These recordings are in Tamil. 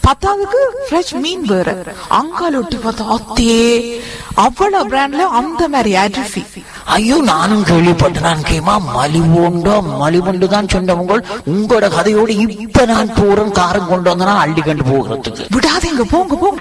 பத்தாவதுக்கு ஃப்ரெஷ் மீன் வேற. அங்கால ஒட்டி பார்த்தா அத்தே அவ்வளவு பிராண்ட்ல அந்த மாதிரி அரிசி. ஐயோ நானும் கேள்விப்பட்டேன். கேமா மலிவுண்டு தான் சொன்னவங்க உங்களோட கதையோடு இப்ப நான் போறேன் காரம் கொண்டு வந்தனா அள்ளி கண்டு போகிறதுக்கு. விடாதீங்க போங்க போங்க.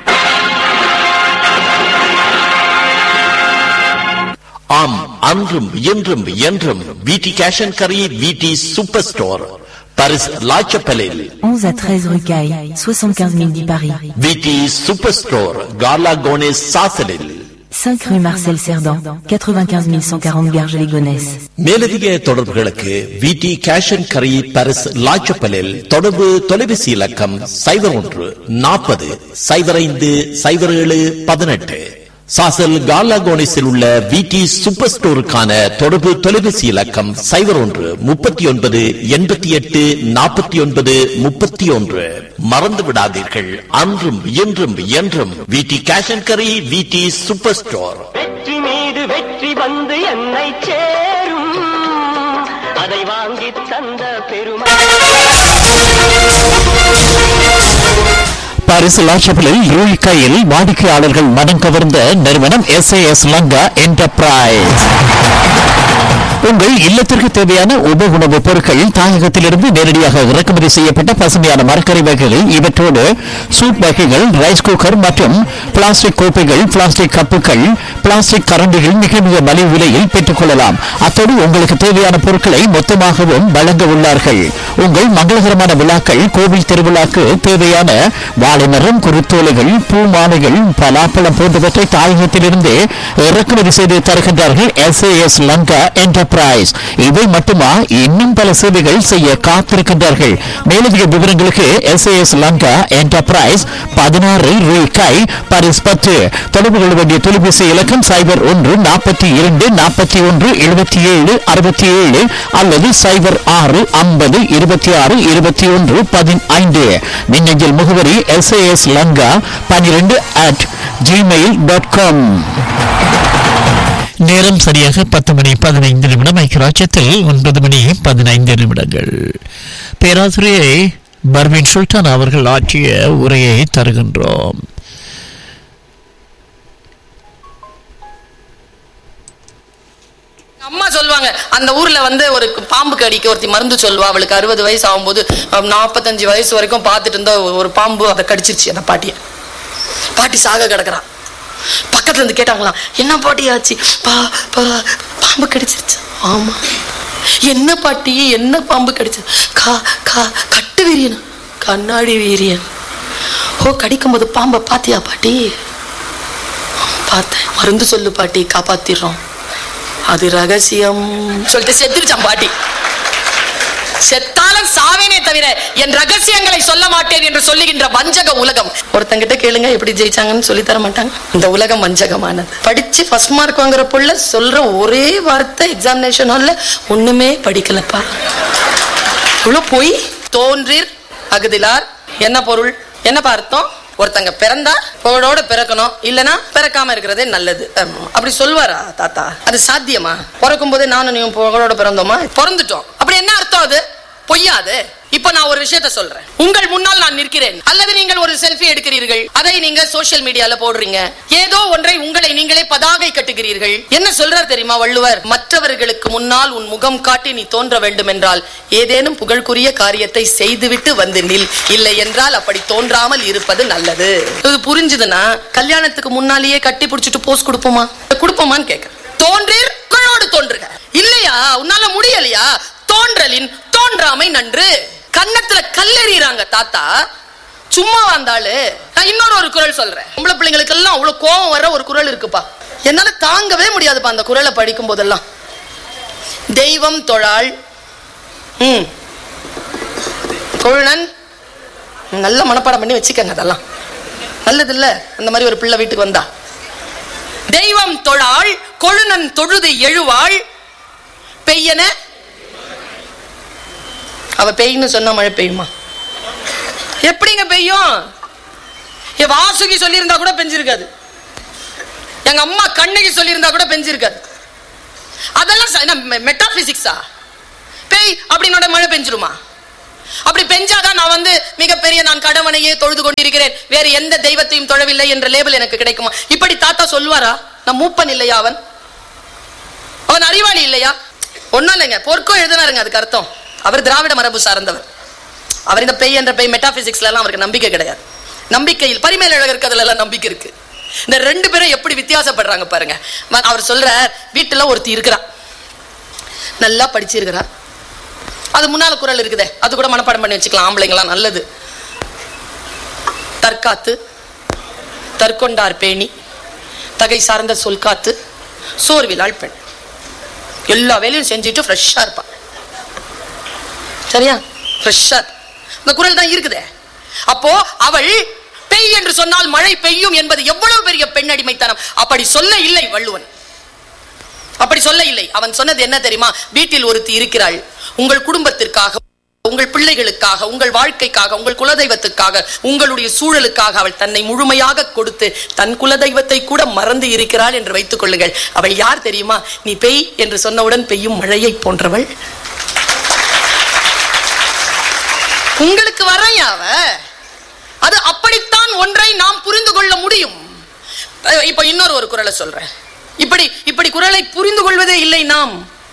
ஆம், அன்றும் இன்றும் என்றும் விடி கேஷ் அண்ட் கரி விடி சூப்பர் ஸ்டோர் பாரிஸ் லாச்சப்பலில் 11 à 13 rue Caille, 75 010 Paris. விடி சூப்பர் ஸ்டோர் கார்லா கோனேஸ் சாசலில் 5 rue Marcel Cerdan, 95 140 Garges-les-Gonesse. மேலதிக தொடர்புகளுக்கு விடி கேஷ் அண்ட் கரி பாரிஸ் லாச்சப்பலில் தொடர்பு தொலைபேசி இலக்கம் 01 40 05 07 18. சாசல் கார்லா கோனேஸில் உள்ள விடி சூப்பர் ஸ்டோருக்கான தொடர்பு தொலைபேசி இலக்கம் 01 39 88 49 31. மறந்து விடாதீர்கள், அன்றும் இன்றும் என்றும் விடி கேஷ் அண்ட் கரி விடி சூப்பர் ஸ்டோர். வெற்றி மீது வெற்றி வந்து என்னை சேரும், அதை வாங்கி தந்த பெருமை. பாரிஸ் லாச்சப்பலில் ரூய் கையில் வாடிக்கையாளர்கள் மனம் கவர்ந்த நிறுவனம் SAS லங்கா என்டர்பிரைஸ். உங்கள் இல்லத்திற்கு தேவையான உப உணவுப் பொருட்கள் தாயகத்திலிருந்து நேரடியாக இறக்குமதி செய்யப்பட்ட பசுமையான மரக்கறி வகைகள், இவற்றோடு சூப் வகைகள், ரைஸ் குக்கர் மற்றும் பிளாஸ்டிக் கோப்பைகள், பிளாஸ்டிக் கப்புகள், பிளாஸ்டிக் கரண்டிகள் மிக மிக மலிவு விலையில் பெற்றுக் கொள்ளலாம். அத்தோடு உங்களுக்கு தேவையான பொருட்களை மொத்தமாகவும் வழங்க உள்ளார்கள். உங்கள் மங்களகரமான விழாக்கள், கோவில் திருவிழாக்கு தேவையான வாழைமரம், குருத்தோலைகள், பூ மாலைகள், பலாப்பழம் போன்றவற்றை தாயகத்திலிருந்து இறக்குமதி செய்து தருகின்றார்கள் SAS லங்கா என்டர்பிரைஸ். இவை மட்டுமா, இன்னும் பல சேவைகள் செய்ய காத்திருக்கின்றார்கள். மேலதிக விவரங்களுக்கு SAS லங்கா என்டர்பிரைஸ் 16 ரூய் காய் பாரிஸ் 10. தொடர்பு கொள்ள வேண்டிய தொலைபேசி இலக்கம் 01 42 41 77 67 அல்லது 06 50 26 21 15. மின்னஞ்சல் முகவரி SAS லங்கா 12@gmail.com. நேரம் சரியாக 10:15 ஐக்கியராஜ்யத்தில் 9:15. பேராசிரியை பர்வீன் சுல்தான் அவர்கள் ஆற்றிய உரையை தருகின்றோம். அம்மா சொல்லுவாங்க, அந்த ஊர்ல ஒரு பாம்பு கடிக்க ஒருத்தி மருந்து சொல்லுவா. அவளுக்கு 60 வயசு ஆகும்போது 45 வயசு வரைக்கும் பார்த்துட்டு இருந்த ஒரு பாம்பு அதை கடிச்சிருச்சு. அந்த பாட்டி சாக கிடக்குறான். பக்கத்துல இருந்து கேட்டாங்களாம், என்ன பாட்டி ஆச்சு? பாம்பு கடிச்சிருச்சு. ஆமா. என்ன பாட்டி, என்ன பாம்பு கடிச்சு? கட்டு வீரியன், கண்ணாடி வீரியன். ஓ, கடிக்கும் போது பாம்பை பாத்தியா பாட்டி? பார்த்தேன். மருந்து சொல்லு பாட்டி, காப்பாத்திடுறோம். அது ரகசியம் சொல்லிட்டு செத்துருச்சான் பாட்டி. செத்தாலும் சாவேனே தவிர என் ரகசியங்களை சொல்ல மாட்டேன் என்று சொல்லுகின்ற வஞ்சக உலகம். ஒருத்தங்கிட்ட கேளுங்க எப்படி ஜெயிச்சாங்கன்னு சொல்லி தர மாட்டாங்க. இந்த உலகம் வஞ்சகமானது. படிச்சு ஃபர்ஸ்ட் மார்க் வாங்குற புள்ள சொல்ற ஒரே வார்த்தை எக்ஸாமினேஷன் ஹால்ல, ஒண்ணுமே படிக்கலப்பா. இவ்வளவு போய் தோன்றிர் அகுதிலார். என்ன பொருள், என்ன அர்த்தம்? ஒருத்தங்க பிறந்தா புகழோட பிறக்கணும், இல்லனா பிறக்காம இருக்கிறதே நல்லது அப்படி சொல்வாரா தாத்தா? அது சாத்தியமா? பிறக்கும் போதே நானும் நீங்க புகழோட பிறந்தோமா? பிறந்துட்டோம். அப்படி என்ன அர்த்தம்? அது பொய்யாது. இப்ப நான் ஒரு விஷயத்த சொல்றேன். உங்கள் முன்னால் நான் நிற்கிறேன், அல்லது நீங்கள் ஒரு செல்ஃபி எடுக்கிறீர்கள், அதை நீங்க சோசியல் மீடியால போடுறீங்க. ஏதோ ஒன்றை உங்களை நீங்களே பதாகை கட்டுகிறீர்கள். என்ன சொல்றார் தெரியுமா வள்ளுவர்? மற்றவர்களுக்கு முன்னால் உன் முகம் காட்டி நீ தோன்ற வேண்டும் என்றால் ஏதேனும் புகழ்க்குரிய காரியத்தை செய்துவிட்டு வந்து நில், இல்லை என்றால் அப்படி தோன்றாமல் இருப்பது நல்லது. இது புரிஞ்சுதுன்னா கல்யாணத்துக்கு முன்னாலேயே கட்டி பிடிச்சிட்டு போஸ் கொடுப்போமான்னு கேட்க. தோன்றீர் புகழோடு தோன்றுக. இல்லையா, உன்னால முடியலையா? தோன்றலின் தோன்றாமை நன்று. கன்னத்துல கல்லெறிறாங்க தாத்தா, சும்மா வந்தாளு. நான் இன்னொரு குறள் சொல்றேன். பொம்பளை பிள்ளைங்களுக்கு எல்லாம் அவ்வளவு கோபம் வர ஒரு குறள் இருக்குப்பா. என்னால தாங்கவே முடியாதுப்பா அந்த குறளை படிக்கும் போதெல்லாம். தெய்வம் தொழாள் தொழன். நல்ல மனப்பாடம் பண்ணி வச்சுக்கங்க, அதெல்லாம் நல்லது இல்ல. அந்த மாதிரி ஒரு பிள்ளை வீட்டுக்கு வந்தா, தெய்வம் தொழாள் கொழுநன் தொழுது எழுவாள் பெய்யன. அவ பெய்யுன்னு சொன்னா மழை பெய்யுமா? எப்படிங்க பெய்யும்? வாசுகி சொல்லியிருந்தா கூட பெஞ்சிருக்காது. எங்க அம்மா கண்ணகி சொல்லியிருந்தா கூட பெஞ்சிருக்காது. அதெல்லாம் மெட்டாபிசிக்ஸா? பெய் அப்படின்னோட மழை பெஞ்சிருமா? அப்படி பெஞ்சாதான் நான் மிகப்பெரிய நான் கடவுளையே தொழுது கொண்டிருக்கிறேன், வேறு எந்த தெய்வத்தையும் தொழவில்லை என்ற லேபிள் எனக்கு கிடைக்குமா? இப்படி தாத்தா சொல்வாரா? நான் மூப்பன் இல்லையா? அவன் அறிவாளி இல்லையா? ஒண்ணும் இல்லைங்க, பொற்கோ எழுதினாருங்க. அதுக்கு அர்த்தம் அவர் திராவிட மரபு சார்ந்தவர். அவர் இந்த பேய் என்ற பேய் மெட்டாபிசிக்ஸ்ல எல்லாம் அவருக்கு நம்பிக்கை கிடையாது. நம்பிக்கையில் பரிமேலழகருக்கு அதுல எல்லாம் நம்பிக்கை இருக்கு. இந்த ரெண்டு பேரும் எப்படி வித்தியாசப்படுறாங்க பாருங்க. அவர் சொல்ற வீட்டுல ஒருத்தி இருக்கிறா, நல்லா படிச்சிருக்கிறா. அது முன்னால குரல் இருக்குதே, அது கூட மனப்பாடம் பண்ணி வச்சுக்கலாம். ஆம்பளைங்களாம் நல்லது. தற்காத்து தற்கொண்டார் பேணி தகை சார்ந்த சொல் காத்து சோர்விலாள் பெண். எல்லா வேலையும் செஞ்சுட்டு ஃப்ரெஷ்ஷா இருப்பா. சரியா? ஃப்ரெஷ்ஷா இந்த குரல் தான் இருக்குதே. அப்போ அவள் பெய் என்று சொன்னால் மழை பெய்யும் என்பது எவ்வளவு பெரிய பெண் அடிமைத்தனம். அப்படி சொல்ல இல்லை வள்ளுவன், அப்படி சொல்ல இல்லை. அவன் சொன்னது என்ன தெரியுமா? வீட்டில் ஒருத்தி இருக்கிறாள், உங்கள் குடும்பத்திற்காக, உங்கள் பிள்ளைகளுக்காக, உங்கள் வாழ்க்கைக்காக, உங்கள் குலதெய்வத்துக்காக, உங்களுடைய சூழலுக்காக அவள் தன்னை முழுமையாக கொடுத்து தன் குலதெய்வத்தை கூட மறந்து இருக்கிறாள் என்று வைத்துக் கொள்ளுங்கள். அவள் யார் தெரியுமா? நீ பெய் என்று சொன்னவுடன் பெய்யும் மழையை போன்றவள். உங்களுக்கு வரையாவ அது அப்படித்தான் ஒன்றை நாம் புரிந்து கொள்ள முடியும். இப்ப இன்னொரு குறளை சொல்றேன். இப்படி குறளை புரிந்து கொள்வதே இல்லை நாம்.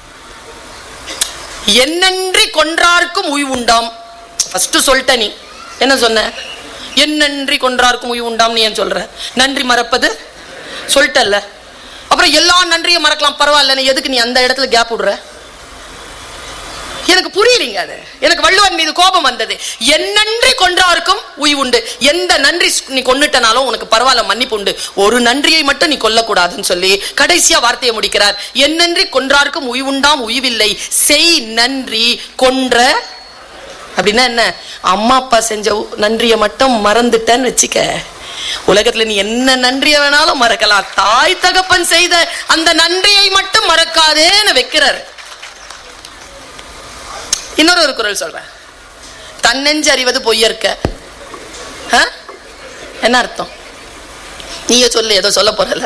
என்னன்றி கொன்றார்க்கும் உய்வுண்டாம். ஃபர்ஸ்ட் சொல்லிட்ட, நீ என்ன சொன்ன? என்னன்றி கொன்றார்க்கும் உய்வுண்டாம். நீ ஏன் சொல்ற? நன்றி மறப்பது சொல்லிட்டல்ல. அப்புறம் எல்லா நன்றியும் மறக்கலாம், பரவாயில்ல. எதுக்கு நீ அந்த இடத்துல கேப் விடுற? எனக்கு புரியலீங்க. அது எனக்கு வள்ளுவன் மீது கோபம் வந்தது. என்னன்றி கொன்றார்க்கும் உய்வுண்டு. எந்த நன்றி நீ கொன்னுட்டனாலும் உனக்கு பரவாயில்ல, மன்னிப்பு உண்டு. ஒரு நன்றியை மட்டும் நீ கொல்லக்கூடாதுன்னு சொல்லி கடைசியா வார்த்தையை முடிக்கிறார். என்னன்றி கொன்றார்க்கும் உய்வுண்டாம் உய்வில்லை, செய் நன்றி கொன்ற. அப்படின்னா என்ன? அம்மா அப்பா செஞ்ச நன்றியை மட்டும் மறந்துட்டேன்னு வச்சுக்க, உலகத்துல நீ என்ன நன்றியை வேணாலும் மறக்கலாம், தாய் தகப்பன் செய்த அந்த நன்றியை மட்டும் மறக்காதேன்னு வைக்கிறார். இன்னொரு குறள் சொல்றேன். தன்னெஞ்சு அறிவது பொய்யற்க. என்ன அர்த்தம்? நீயே சொல்லு, ஏதோ சொல்ல போறல.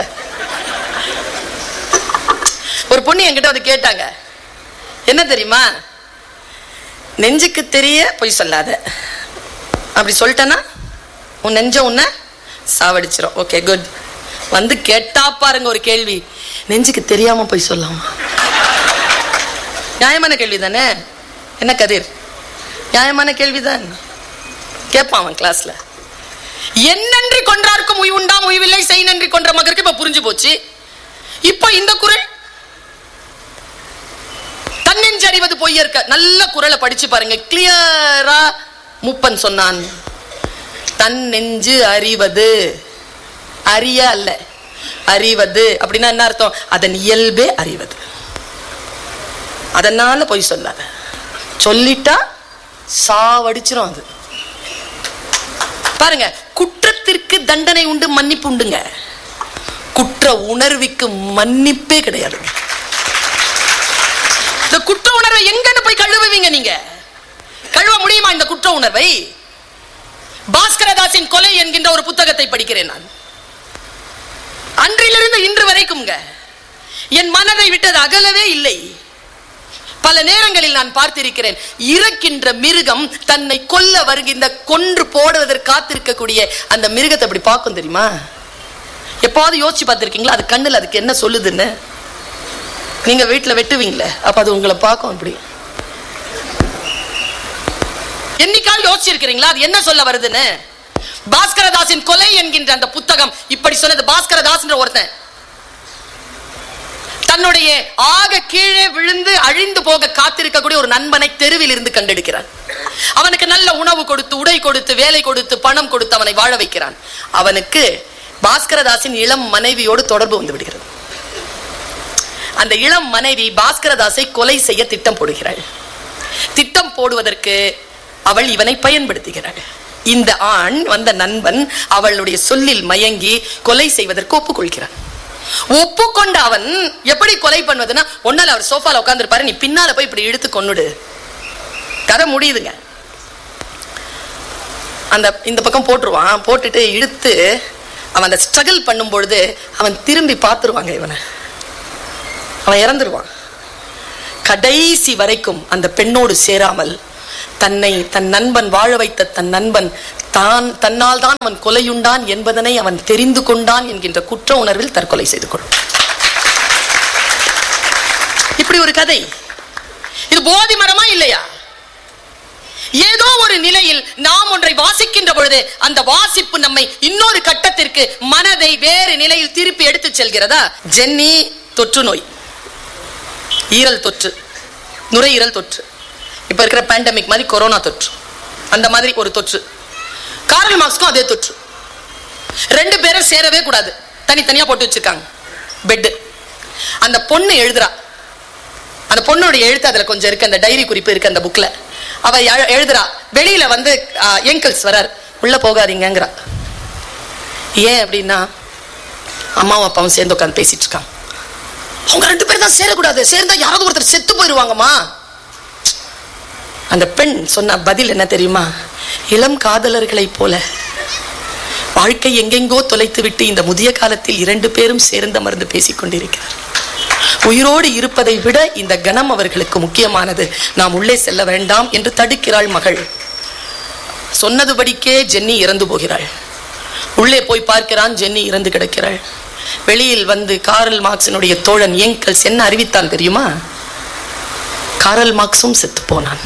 ஒரு பொண்ணு என்கிட்ட வந்து கேட்டாங்க, என்ன தெரியுமா? நெஞ்சுக்கு தெரிய பொய் சொல்லாத. அப்படி சொல்லிட்டேன்னா உன் நெஞ்ச உன்னை சாவடிச்சிரும். Okay good. வந்து கேட்டா பாருங்க ஒரு கேள்வி, நெஞ்சுக்கு தெரியாம பொய் சொல்லாமா? நியாயமான கேள்வி தானே? என்ன கதிர், நியாயமான கேள்விதான். கேட்பான் அவன் கிளாஸ்ல. என்னன்றி கொன்றார்க்கும் உய்வுண்டாம் உய்வில்லை, செய் நன்றி கொன்ற மகருக்கு இப்ப புரிஞ்சு போச்சு. இப்ப இந்த குறள் தன்னெஞ்சு அறிவது பொய்யற்க. நல்ல குறளை படிச்சு பாருங்க, கிளியரா மூப்பன் சொன்னான். தன் நெஞ்சு அறிவது, அறிய அல்ல, அறிவது அப்படின்னா என்ன அர்த்தம்? அதன் இயல்பே அறிவது. அதனால பொய் சொல்லாத. சொல்லிட்டா சாவடிச்சிரும். அது பாருங்க, குற்றத்திற்கு தண்டனை உண்டு, மன்னிப்பு உண்டுங்க. குற்ற உணர்வுக்கு மன்னிப்பே கிடையாது. இந்த குற்ற உணர்வை எங்கன்னு போய் கழுவுவீங்க நீங்க? கழுவ முடியுமா இந்த குற்ற உணர்வை? பாஸ்கரதாசின் கொலை என்கின்ற ஒரு புத்தகத்தை படிக்கிறேன் நான். அன்றிலிருந்து இன்று வரைக்கும் என் மனதை விட்டது அகலவே இல்லை. பல நேரங்களில் நான் பார்த்திருக்கிறேன், இறக்கின்ற மிருகம் தன்னை கொல்ல வருகின்ற, கொன்று போடுவதற்கு காத்திருக்கக்கூடிய அந்த மிருகத்தை அப்படி பார்க்கும் தெரியுமா? எப்பாவது யோசிச்சு பார்த்திருக்கீங்களா? அது கண்ணுல அதுக்கு என்ன சொல்லுதுன்னு? நீங்க வீட்டுல வெட்டுவீங்களே, அப்ப அது உங்களை பார்க்கும். அப்படி என்னைக்காவது யோசிச்சிருக்கிறீங்களா அது என்ன சொல்ல வருதுன்னு? பாஸ்கரதாசின் கொலை என்கின்ற அந்த புத்தகம் இப்படி சொன்னது. பாஸ்கரதாஸ் ஒருத்தன் தன்னுடைய ஆக கீழே விழுந்து அழிந்து போக காத்திருக்கக்கூடிய ஒரு நண்பனை தெருவில் இருந்து கண்டெடுக்கிறான். அவனுக்கு நல்ல உணவு கொடுத்து, உடை கொடுத்து, வேலை கொடுத்து, பணம் கொடுத்து அவனை வாழ வைக்கிறான். அவனுக்கு பாஸ்கரதாசின் இளம் மனைவியோடு தொடர்பு வந்து விடுகிறது. அந்த இளம் மனைவி பாஸ்கரதாசை கொலை செய்ய திட்டம் போடுகிறாள். திட்டம் போடுவதற்கு அவள் இவனை பயன்படுத்துகிறாள். இந்த ஆண் வந்த நண்பன் அவளுடைய சொல்லில் மயங்கி கொலை செய்வதற்கு ஒப்புக்கொள்கிறான். ஒப்புக்கொண்ட அவன் எப்படி கொலை பண்ணுவதுன்னா, ஒன்னால அவர் சோஃபால உட்கார்ந்து இருப்பாரு, நீ பின்னால போய் இப்படி இழுத்து கொன்னுடு. கதை முடியுதுங்க. அந்த இந்த பக்கம் போட்டுருவான். போட்டுட்டு இழுத்து அவன் அந்த ஸ்ட்ரகிள் பண்ணும் பொழுது அவன் திரும்பி பார்த்துருவாங்க இவனை. அவன் இறந்துருவான். கடைசி வரைக்கும் அந்த பெண்ணோடு சேராமல் தன் நண்பன் வாழ வைத்த தன் நண்பன் தன்னால் தான் அவன் கொலையுண்டான் என்பதனை அவன் தெரிந்து கொண்டான் என்கின்ற குற்ற உணர்வில் தற்கொலை செய்து கொள்ளும். இப்படி ஒரு கதை. இது போதி மரமா இல்லையா? ஏதோ ஒரு நிலையில் நாம் ஒன்றை வாசிக்கின்ற பொழுது அந்த வாசிப்பு நம்மை இன்னொரு கட்டத்திற்கு, மனதை வேறு நிலையில் திருப்பி எடுத்து செல்கிறதா? ஜென்னி தொற்று நோய், ஈரல் தொற்று, நுரையீரல் தொற்று, இப்ப இருக்கிற பேண்டமிக் மாதிரி கொரோனா தொற்று, அந்த மாதிரி ஒரு தொற்று. கார்ல் மார்க்ஸ்க்கும் அதே தொற்று. 2 பேரும் சேரவே கூடாது, தனித்தனியா போட்டு வச்சிருக்காங்க பெட். அந்த பொண்ணு எழுதுறா, அந்த பொண்ணுடைய எழுத்து அதுல கொஞ்சம் இருக்கு, அந்த டைரி குறிப்பு இருக்கு அந்த புக்ல. அவ எழுதுறா, வெளியில வந்து எங்கல்ஸ் வரார், உள்ள போகாதீங்கிறா. ஏன் அப்படின்னா அம்மாவும் அப்பாவும் சேர்ந்து உட்காந்து பேசிட்டு இருக்காங்க. அவங்க 2 பேரும் தான் சேரக்கூடாது, சேர்ந்தா யாராவது ஒருத்தர் செத்து போயிருவாங்கம்மா. அந்த பெண் சொன்ன பதில் என்ன தெரியுமா? இளம் காதலர்களை போல வாழ்க்கை எங்கெங்கோ தொலைத்து விட்டு இந்த முதிய காலத்தில் 2 பேரும் சேர்ந்து அமர்ந்து பேசிக் கொண்டிருக்கிறார். உயிரோடு இருப்பதை விட இந்த கணம் அவர்களுக்கு முக்கியமானது, நாம் உள்ளே செல்ல வேண்டாம் என்று தடுக்கிறாள் மகள். சொன்னதுபடிக்கே ஜென்னி இறந்து போகிறாள். உள்ளே போய் பார்க்கிறான், ஜென்னி இறந்து கிடக்கிறாள். வெளியில் வந்து கார்ல் மார்க்ஸினுடைய தோழன் எங்கல்ஸ் என்ன அறிவித்தான் தெரியுமா? கார்ல் மார்க்ஸும் செத்து போனான்.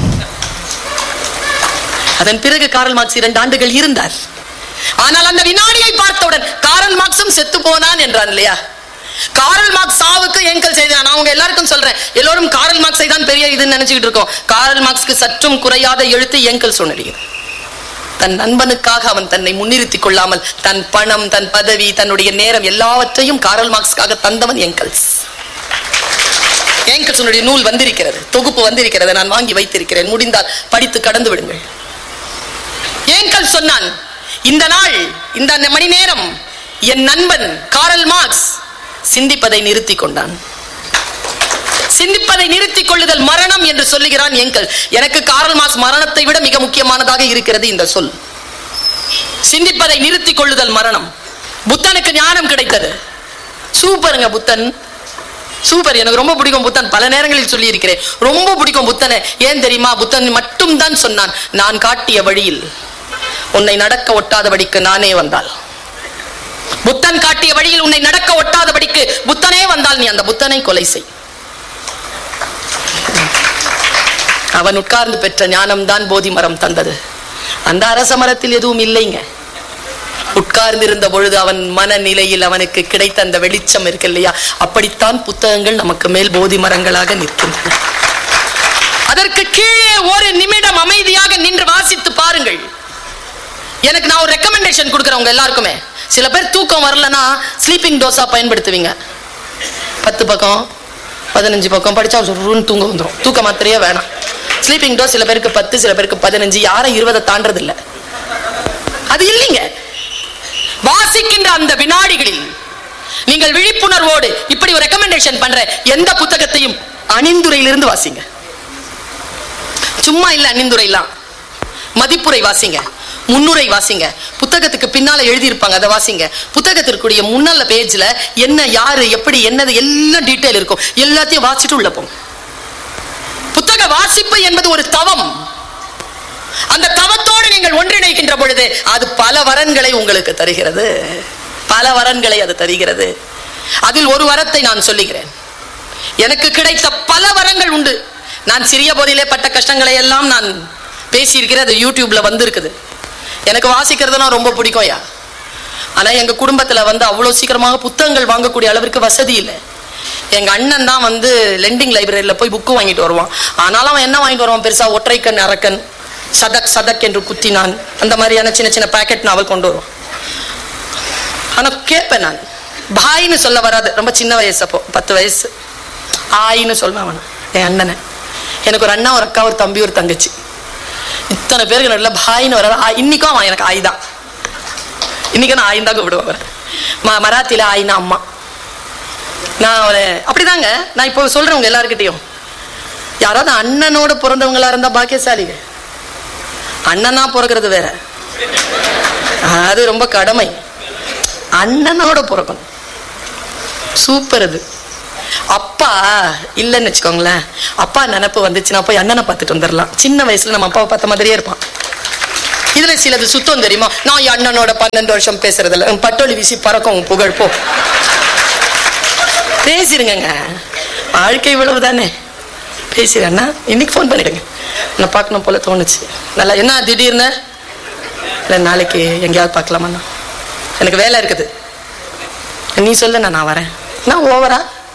அதன் பிறகு கார்ல் மார்க்ஸ் 2 ஆண்டுகள் இருந்தார். ஆனால் அந்த வினாடியை பார்த்தவுடன் கார்ல் மார்க்ஸும் செத்து போனான் என்றான் இல்லையா? கார்ல் மார்க்ஸ் சாவுக்கு எங்கல்ஸ் செய்தான். நான் உங்க எல்லாருக்கும் சொல்றேன், எல்லோரும் கார்ல் மார்க்ஸை தான் பெரிய இதுன்னு நினைச்சுக்கிட்டு இருக்கோம். கார்ல் மார்க்ஸ்க்கு சற்றும் குறையாத எழுத்து எங்கல்ஸ் சொன்னது. தன் நண்பனுக்காக அவன் தன்னை முன்னிறுத்திக் கொள்ளாமல் தன் பணம், தன் பதவி, தன்னுடைய நேரம் எல்லாவற்றையும் கார்ல் மார்க்ஸ்க்காக தந்தவன் எங்கல்ஸ். எங்கல்ஸுடைய நூல் வந்திருக்கிறது, தொகுப்பு வந்திருக்கிறது, நான் வாங்கி வைத்திருக்கிறேன், முடிந்தால் படித்து கடந்து விடுங்கள். எங்கல்ஸ் சொன்னான், இந்த நாள், இந்த மணி நேரம் என் நண்பன் கார்ல் மார்க்ஸ் சிந்திப்பதை நிறுத்தி கொண்டான். சிந்திப்பதை நிறுத்திக் கொள்ளுதல் மரணம் என்று சொல்லுகிறான் எங்கல்ஸ். எனக்கு கார்ல் மார்க்ஸ் மரணத்தை விட மிக முக்கியமானதாக இருக்கிறது இந்த சொல். சிந்திப்பதை நிறுத்திக் கொள்ளுதல் மரணம். புத்தனுக்கு ஞானம் கிடைத்தது. சூப்பருங்க புத்தன், சூப்பர், எனக்கு ரொம்ப பிடிக்கும் புத்தன். பல நேரங்களில் சொல்லி இருக்கிறேன், ரொம்ப பிடிக்கும் புத்தனை. ஏன் தெரியுமா? புத்தன் மட்டும் தான் சொன்னான், நான் காட்டிய வழியில் உன்னை நடக்க ஒட்டாதபடிக்கு நானே வந்தால். புத்தன் காட்டிய வழியில் உன்னை நடக்க ஒட்டாதபடிக்கு புத்தனே வந்தால் நீ அந்த புத்தனை கொலை செய். அவன் உட்கார்ந்து பெற்ற ஞானம் தான் போதி மரம் தந்தது. அந்த அரச மரத்தில் எதுவும் இல்லைங்க. உட்கார்ந்து இருந்த பொழுது அவன் மனநிலையில் அவனுக்கு கிடைத்த அந்த வெளிச்சம் இருக்கு இல்லையா? அப்படித்தான் புத்தகங்கள் நமக்கு மேல் போதி மரங்களாக நிற்கின்றன. அதற்கு கீழே ஒரு நிமிடம் அமைதியாக நின்று வாசித்து பாருங்கள். எனக்கு நான் ஒரு ரெக்கமெண்டேஷன் கொடுக்குறேன் உங்க எல்லாருக்குமே. சில பேர் தூக்கம் வரலன்னா ஸ்லீப்பிங் டோஸா பயன்படுத்துவீங்க. 10 பக்கம் 15 பக்கம் படிச்சா ஒரு தூங்க வந்துடும். தூக்க மாத்திரையே வேணாம். ஸ்லீப்பிங் டோஸ் சில பேருக்கு 10, சில பேருக்கு 15, யாரும் 20 தாண்டது இல்லை. அது இல்லைங்க. வாசிக்கின்ற அந்த வினாடிகளில் நீங்கள் விழிப்புணர்வோடு இப்படி ஒரு ரெக்கமெண்டேஷன் பண்ற எந்த புத்தகத்தையும் அணிந்துரையிலிருந்து வாசிங்க. சும்மா இல்ல, அணிந்துரைலாம் மதிப்புரை வாசிங்க, முன்னுரை வாசிங்க, புத்தகத்துக்கு பின்னால எழுதியிருப்பாங்க அதை வாசிங்க. புத்தகத்திற்குரிய முன்னால பேஜ்ல என்ன, யாரு, எப்படி, என்னது எல்லாம் டீட்டெயில் இருக்கும். எல்லாத்தையும் வாசிட்டு உள்ள போங்க. புத்தக வாசிப்பு என்பது ஒரு தவம். அந்த தவத்தோடு நீங்கள் ஒன்றிணைக்கின்ற பொழுது அது பல வரன்களை உங்களுக்கு தருகிறது. பல வரன்களை அது தருகிறது. அதில் ஒரு வரத்தை நான் சொல்லுகிறேன். எனக்கு கிடைத்த பல வரங்கள் உண்டு. நான் சிறிய போதிலே பட்ட கஷ்டங்களை எல்லாம் நான் பேசியிருக்கிறேன். அது யூடியூப்ல வந்து இருக்குது. எனக்கு வாசிக்கிறதுனா ரொம்ப பிடிக்கும் யா. ஆனா எங்க குடும்பத்துல வந்து அவ்வளவு சீக்கிரமாக புத்தகங்கள் வாங்கக்கூடிய அளவிற்கு வசதி இல்லை. எங்க அண்ணன் தான் வந்து லெண்டிங் லைப்ரரியில போய் புக்கு வாங்கிட்டு வருவான். ஆனாலும் அவன் என்ன வாங்கிட்டு வருவான்? பெருசா ஒற்றைக்கண் அரக்கன், சதக் சதக் என்று குத்தினான், அந்த மாதிரியான சின்ன சின்ன பேக்கெட் நாவல் கொண்டு வருவான். ஆனா கேட்பேன் நான், பாயின்னு சொல்ல வராது. ரொம்ப சின்ன வயசு, அப்போ 10 வயசு. ஆயின்னு சொல்லுவேன் அவனை, என் அண்ணனை. எனக்கு ஒரு அண்ணா, ஒரு அக்கா, ஒரு தம்பி, ஒரு தங்கச்சி. இத்தனை பேருக்கு நல்ல பாயின்னு வர. இன்னைக்கும் அவன் எனக்கு ஆய் தான். இன்னைக்கு நான் ஆயின் தான் கூப்பிடுவேன். மராத்தியில ஆயினா அம்மா. நான் அவனை அப்படிதாங்க. நான் இப்போ சொல்றேன் எல்லாருக்கிட்டையும், யாராவது அண்ணனோட பிறந்தவங்களா இருந்தா பாக்கியசாலிகள். அண்ணனா பிறக்கிறது வேற, அது ரொம்ப கடமை. அண்ணனோட பிறக்கணும், சூப்பர். அது அப்பா இல்லைன்னு வச்சுக்கோங்களேன், அப்பா நினைப்பு வந்துச்சுன்னா போய் அண்ணனை பார்த்துட்டு வந்துடலாம். சின்ன வயசுல நம்ம அப்பாவை பார்த்த மாதிரியே இருப்பான். இதுல சிலது சுத்தம் தெரியுமா, நான் என் அண்ணனோட 12 வருஷம் பேசுறதில்ல, பட்டோலி வீசி பறக்கும் புகழ் போ பேசிருங்க. வாழ்க்கை இவ்வளவு தானே, பேசிடுறேன்னா இன்னைக்கு ஃபோன் பண்ணிடுங்க, நான் பார்க்கணும் போல தோணுச்சு. நல்லா என்ன திடீர்னு இல்லை நாளைக்கு எங்கேயாவது பார்க்கலாமா, எனக்கு வேலை இருக்குது, நீ சொல்ல நான் வரேன். நான் ஓவரா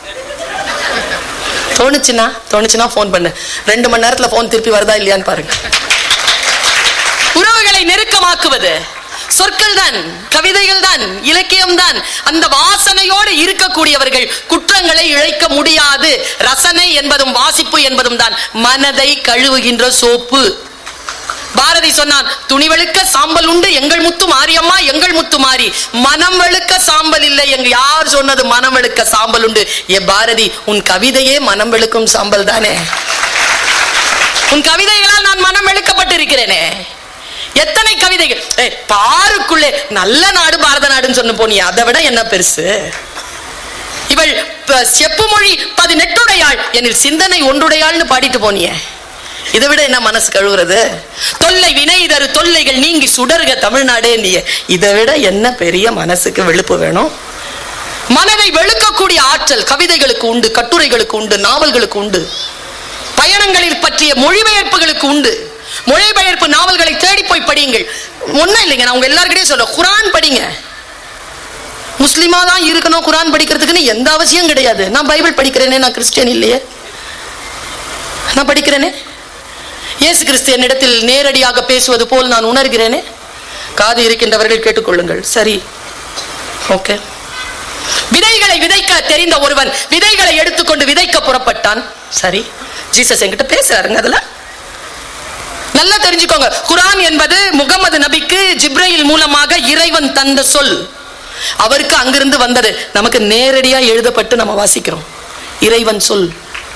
தோணுச்சுன்னா ஃபோன் பண்ணு. 2 மணி நேரத்துல ஃபோன் திருப்பி வருதா இல்லையான்னு பாருங்க. உறவுகளை நெருக்கமாக்குவது சொற்கள் தான், கவிதைகள் தான், இலக்கியம் தான். அந்த வாசனையோடு இருக்கக்கூடியவர்கள் குற்றங்களை இழைக்க முடியாது. ரசனை என்பதும் வாசிப்பு என்பதும் தான் மனதை கழுவுகின்ற சோப்பு. பாரதி சொன்னான், துணிவெழுக்க சாம்பல் உண்டு எங்கள் முத்து மாரியம்மா, எங்கள் முத்து மாறி, மனம் வெளுக்க சாம்பல் இல்லை. எங்க யார் சொன்னது மனம் வெளுக்க சாம்பல் உண்டு? ஏ பாரதி, உன் கவிதையே மனம் வெளுக்கும் சாம்பல் தானே. உன் கவிதைகளால் நான் மனம் வெளுக்கப்பட்டிருக்கிறேனே. எத்தனை கவிதைகள் பாருக்குள்ளே நல்ல நாடு பாரத நாடுன்னு சொன்ன போனியே, அதை விட என்ன பெருசு? இவள் செப்பு மொழி 18 எனில் சிந்தனை 1 பாடிட்டு போனியே, இதை விட என்ன மனசு கழுவுறது? தொல்லை வினை தரு தொல்லைகள் நீங்கி சுடர்க தமிழ்நாடே நீ, இதை விட என்ன பெரிய மனசுக்கு வெளுப்பு வேணும்? மனதை வெளுக்கக்கூடிய ஆற்றல் கவிதைகளுக்கு உண்டு, கட்டுரைகளுக்கு உண்டு, நாவல்களுக்கு உண்டு, பயணங்களில் பற்றிய மொழிபெயர்ப்புகளுக்கு உண்டு. மொழிபெயர்ப்பு நாவல்களை தேடி போய் படியுங்கள். ஒன்னும் இல்லைங்க, நான் உங்க எல்லாருக்கிட்டையும் சொல்றேன், குரான் படிங்க. முஸ்லிமா தான் இருக்கணும் குரான் படிக்கிறதுக்குன்னு எந்த அவசியம் கிடையாது. நான் பைபிள் படிக்கிறேனே, நான் கிறிஸ்டியன் இல்லையே, நான் படிக்கிறேனே. இயேசு கிறிஸ்து என்னிடத்தில் நேரடியாக பேசுவது போல் நான் உணர்கிறேனே. காது இருக்கின்றவர்கள் கேட்டுக்கொள்ளுங்கள். சரி, ஓகே. விதைகளை விதைக்க தெரிந்த ஒருவன் விதைகளை எடுத்துக்கொண்டு விதைக்க புறப்பட்டான். சரி, ஜீசஸ் என்கிட்ட பேசுறாருங்க. அதுல நல்லா தெரிஞ்சுக்கோங்க, குரான் என்பது முகமது நபிக்கு ஜிப்ரையில் மூலமாக இறைவன் தந்த சொல். அவருக்கு அங்கிருந்து வந்தது, நமக்கு நேரடியா எழுதப்பட்டு நம்ம வாசிக்கிறோம். இறைவன் சொல்.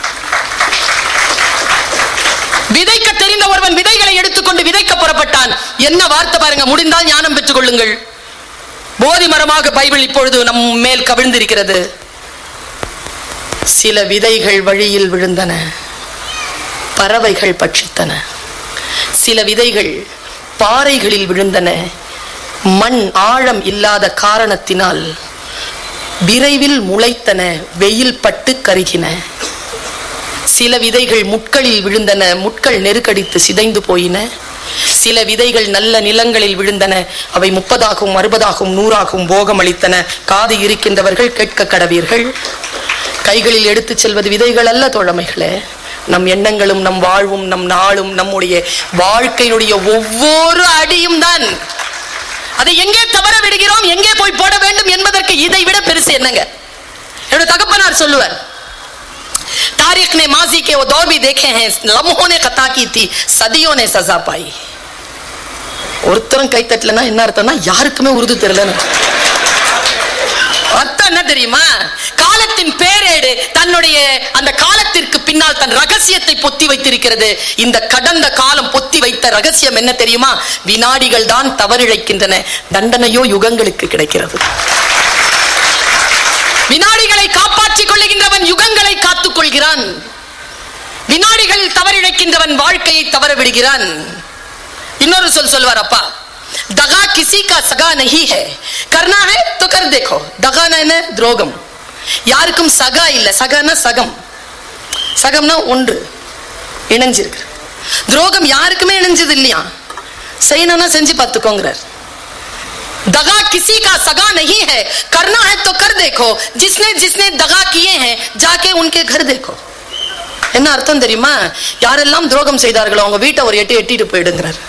விதைக்க தெரிந்த ஒருவன் விதைகளை எடுத்துக்கொண்டு விதைக்க புறப்பட்டான். என்ன வார்த்தை பாருங்க, முடிந்தால் ஞானம் பெற்றுக் கொள்ளுங்கள். போதி மரமாக பைபிள் இப்பொழுது நம் மேல் கவிழ்ந்திருக்கிறது. சில விதைகள் வழியில் விழுந்தன, பறவைகள் பட்சித்தன. சில விதைகள் பாறைகளில் விழுந்தன, மண் ஆழம் இல்லாத காரணத்தினால் விரைவில் முளைத்தன, வெயில் பட்டு கருகின. சில விதைகள் முட்களில் விழுந்தன, முட்கள் நெருக்கடித்து சிதைந்து போயின. சில விதைகள் நல்ல நிலங்களில் விழுந்தன, அவை 30ஆகவும் 60ஆகவும் 100ஆகவும் போகம் அளித்தன. காது இருக்கின்றவர்கள் கேட்க கடவீர்கள். கைகளில் எடுத்து செல்வது விதைகள் அல்ல தோழமைகளே, நம் எண்ணங்களும் நம் வாழ்வும் நம் நாளும் நம்முடைய வாழ்க்கையினுடைய ஒவ்வொரு அடியும் தான். அதை எங்கே தவற விடுகிறோம், எங்கே போய் போட வேண்டும் என்பதற்கு இதை விட பெருசு என்னங்க? என்னோட தகப்பனார் சொல்லுவார், तारीख ने माजी के वो दौर भी देखे हैं, लम्हों ने खता की थी, सदियों ने सजा पाई. ஒருத்தரும் கை தட்டலனா என்ன அர்த்தம்னா யாருக்குமே உருது தெரியல. அர்த்தம் என்ன தெரியுமா? காலத்தின் பேரேடு தன்னுடைய அந்த காலத்திற்கு பின்னால் தன் ரகசியத்தை பொத்தி வைத்திருக்கிறது. இந்த கடந்த காலம் பொத்தி வைத்த ரகசியம் என்ன தெரியுமா? வினாடிகள் தான் தவறிழைக்கின்றன, தண்டனையோ யுகங்களுக்கு கிடைக்கிறது. வினாடிகளை காப்பாற்றிக் கொள்ளுகின்றவன் யுகங்களை காத்துக் கொள்கிறான். வினாடிகளில் தவறிழைக்கின்றவன் வாழ்க்கையை தவற விடுகிறான். இன்னொரு சொல் சொல்வார் அப்பா, दगा किसी का सगा नहीं है, करना है तो कर देखो. दगाना என்ன? துரோகம். யாருக்கும் சகா இல்ல. சகானா சகம், சகம்னா ஒன்று இணைஞ்சிருக்கு. துரோகம் யாருக்குமே இணைஞ்சது இல்லையா? செய்யணும்னா செஞ்சு பார்த்துக்கோங்கிறார். दगा किसी का सगा नहीं है, करना है तो कर देखो. जिसने जिसने दगा किए हैं जाके उनके घर देखो. என்ன அர்த்தம் தெரியுமா? யாரெல்லாம் துரோகம் செய்தார்களோ அவங்க வீட்டை ஒரு எட்டிட்டு போயிடுங்கிறார்.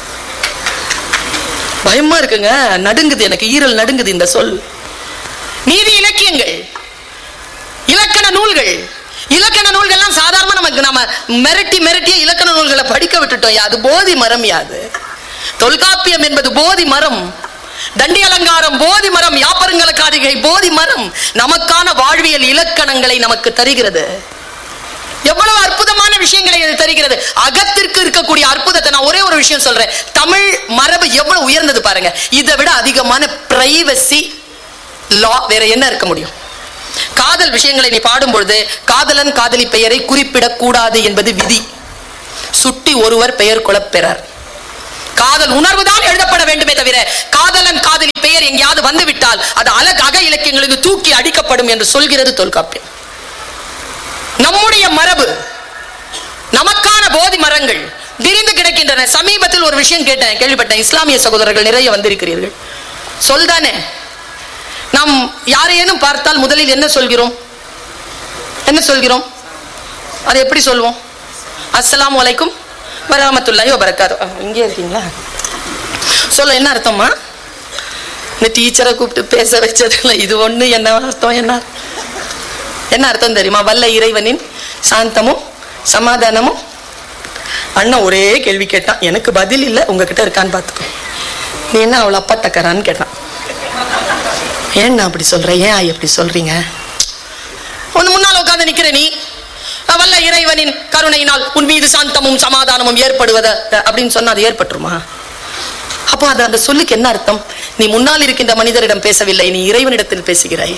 பயமா இருக்குங்க, நடுங்குது, எனக்கு ஈரல் நடுங்குது இந்த சொல். நீதி இலக்கியங்கள், இலக்கண நூல்கள், இலக்கண நூல்கள்லாம் சாதாரணமா நமக்கு நம்ம மிரட்டிய இலக்கண நூல்களை படிக்க விட்டுட்டோம். அது போதி மரம். யாது தொல்காப்பியம் என்பது போதி மரம், தண்டி அலங்காரம் போதி மரம், யாப்பருங்கல காரிகை போதி மரம். நமக்கான வாழ்வியல் இலக்கணங்களை நமக்கு தருகிறது. எவ்வளவு அற்புதமான விஷயங்களை தருகிறது. அகத்திற்கு இருக்கக்கூடிய அற்புதத்தை நான் ஒரே ஒரு விஷயம் சொல்றேன். தமிழ் மரபு எவ்வளவு உயர்ந்தது பாருங்க. இதை விட அதிகமான பிரைவசி லா வேற என்ன இருக்க முடியும்? காதல் விஷயங்களை நீ பாடும்பொழுது காதலன் காதலி பெயரை குறிப்பிடக் கூடாது என்பது விதி. சுட்டி ஒருவர் பெயர் குலப்பெறார். காதல் உணர்வுதான் எழுதப்பட வேண்டுமே தவிர காதலன் காதலி பெயர் எங்கேயாவது வந்துவிட்டால் அது அக இலக்கியங்களுக்கு தூக்கி அடிக்கப்படும் என்று சொல்கிறது தொல்காப்பியம். நம்முடைய மரபு, நமக்கான போதி மரங்கள் விரிந்து கிடக்கின்றன. சமீபத்தில் ஒரு விஷயம் கேட்டேன், கேள்விப்பட்டேன். இஸ்லாமிய சகோதரர்கள் நிறைய வந்திருக்கிறீர்கள். சொல்தானே, நாம் யாரையேனும் பார்த்தால் முதலில் என்ன சொல்கிறோம்? என்ன சொல்கிறோம்? அது எப்படி சொல்வோம்? அஸ்ஸலாமு அலைக்கும் வரஹ்மத்துல்லாஹி வபரகாத்துஹு. இங்கே இருக்கீங்களா? சொல்ல என்ன அர்த்தமா? இந்த டீச்சரை கூப்பிட்டு பேச வச்சதுல இது ஒண்ணு என்ன அர்த்தம்? என்ன அர்த்தம் தெரியுமா? வல்ல இறைவனின் சாந்தமும் சமாதானமும். அண்ணன் ஒரே கேள்வி கேட்டான், எனக்கு பதில் இல்லை, உங்ககிட்ட இருக்கான்னு பார்த்துக்கோ. நீ என்ன அவளை அப்பா தக்கறான்னு கேட்டான். ஏன் நான் அப்படி சொல்றேன்? ஏன் அப்படி சொல்றீங்க? ஒன்னு முன்னால் உட்கார்ந்து நிக்கிற நீ, வல்ல இறைவனின் கருணையினால் உன் மீது சாந்தமும் சமாதானமும் ஏற்படுவத அப்படின்னு சொன்னா அது ஏற்பட்டுருமா? அப்போ அது அந்த சொல்லுக்கு என்ன அர்த்தம்? நீ முன்னால் இருக்கின்ற மனிதரிடம் பேசவில்லை, நீ இறைவனிடத்தில் பேசுகிறாய்.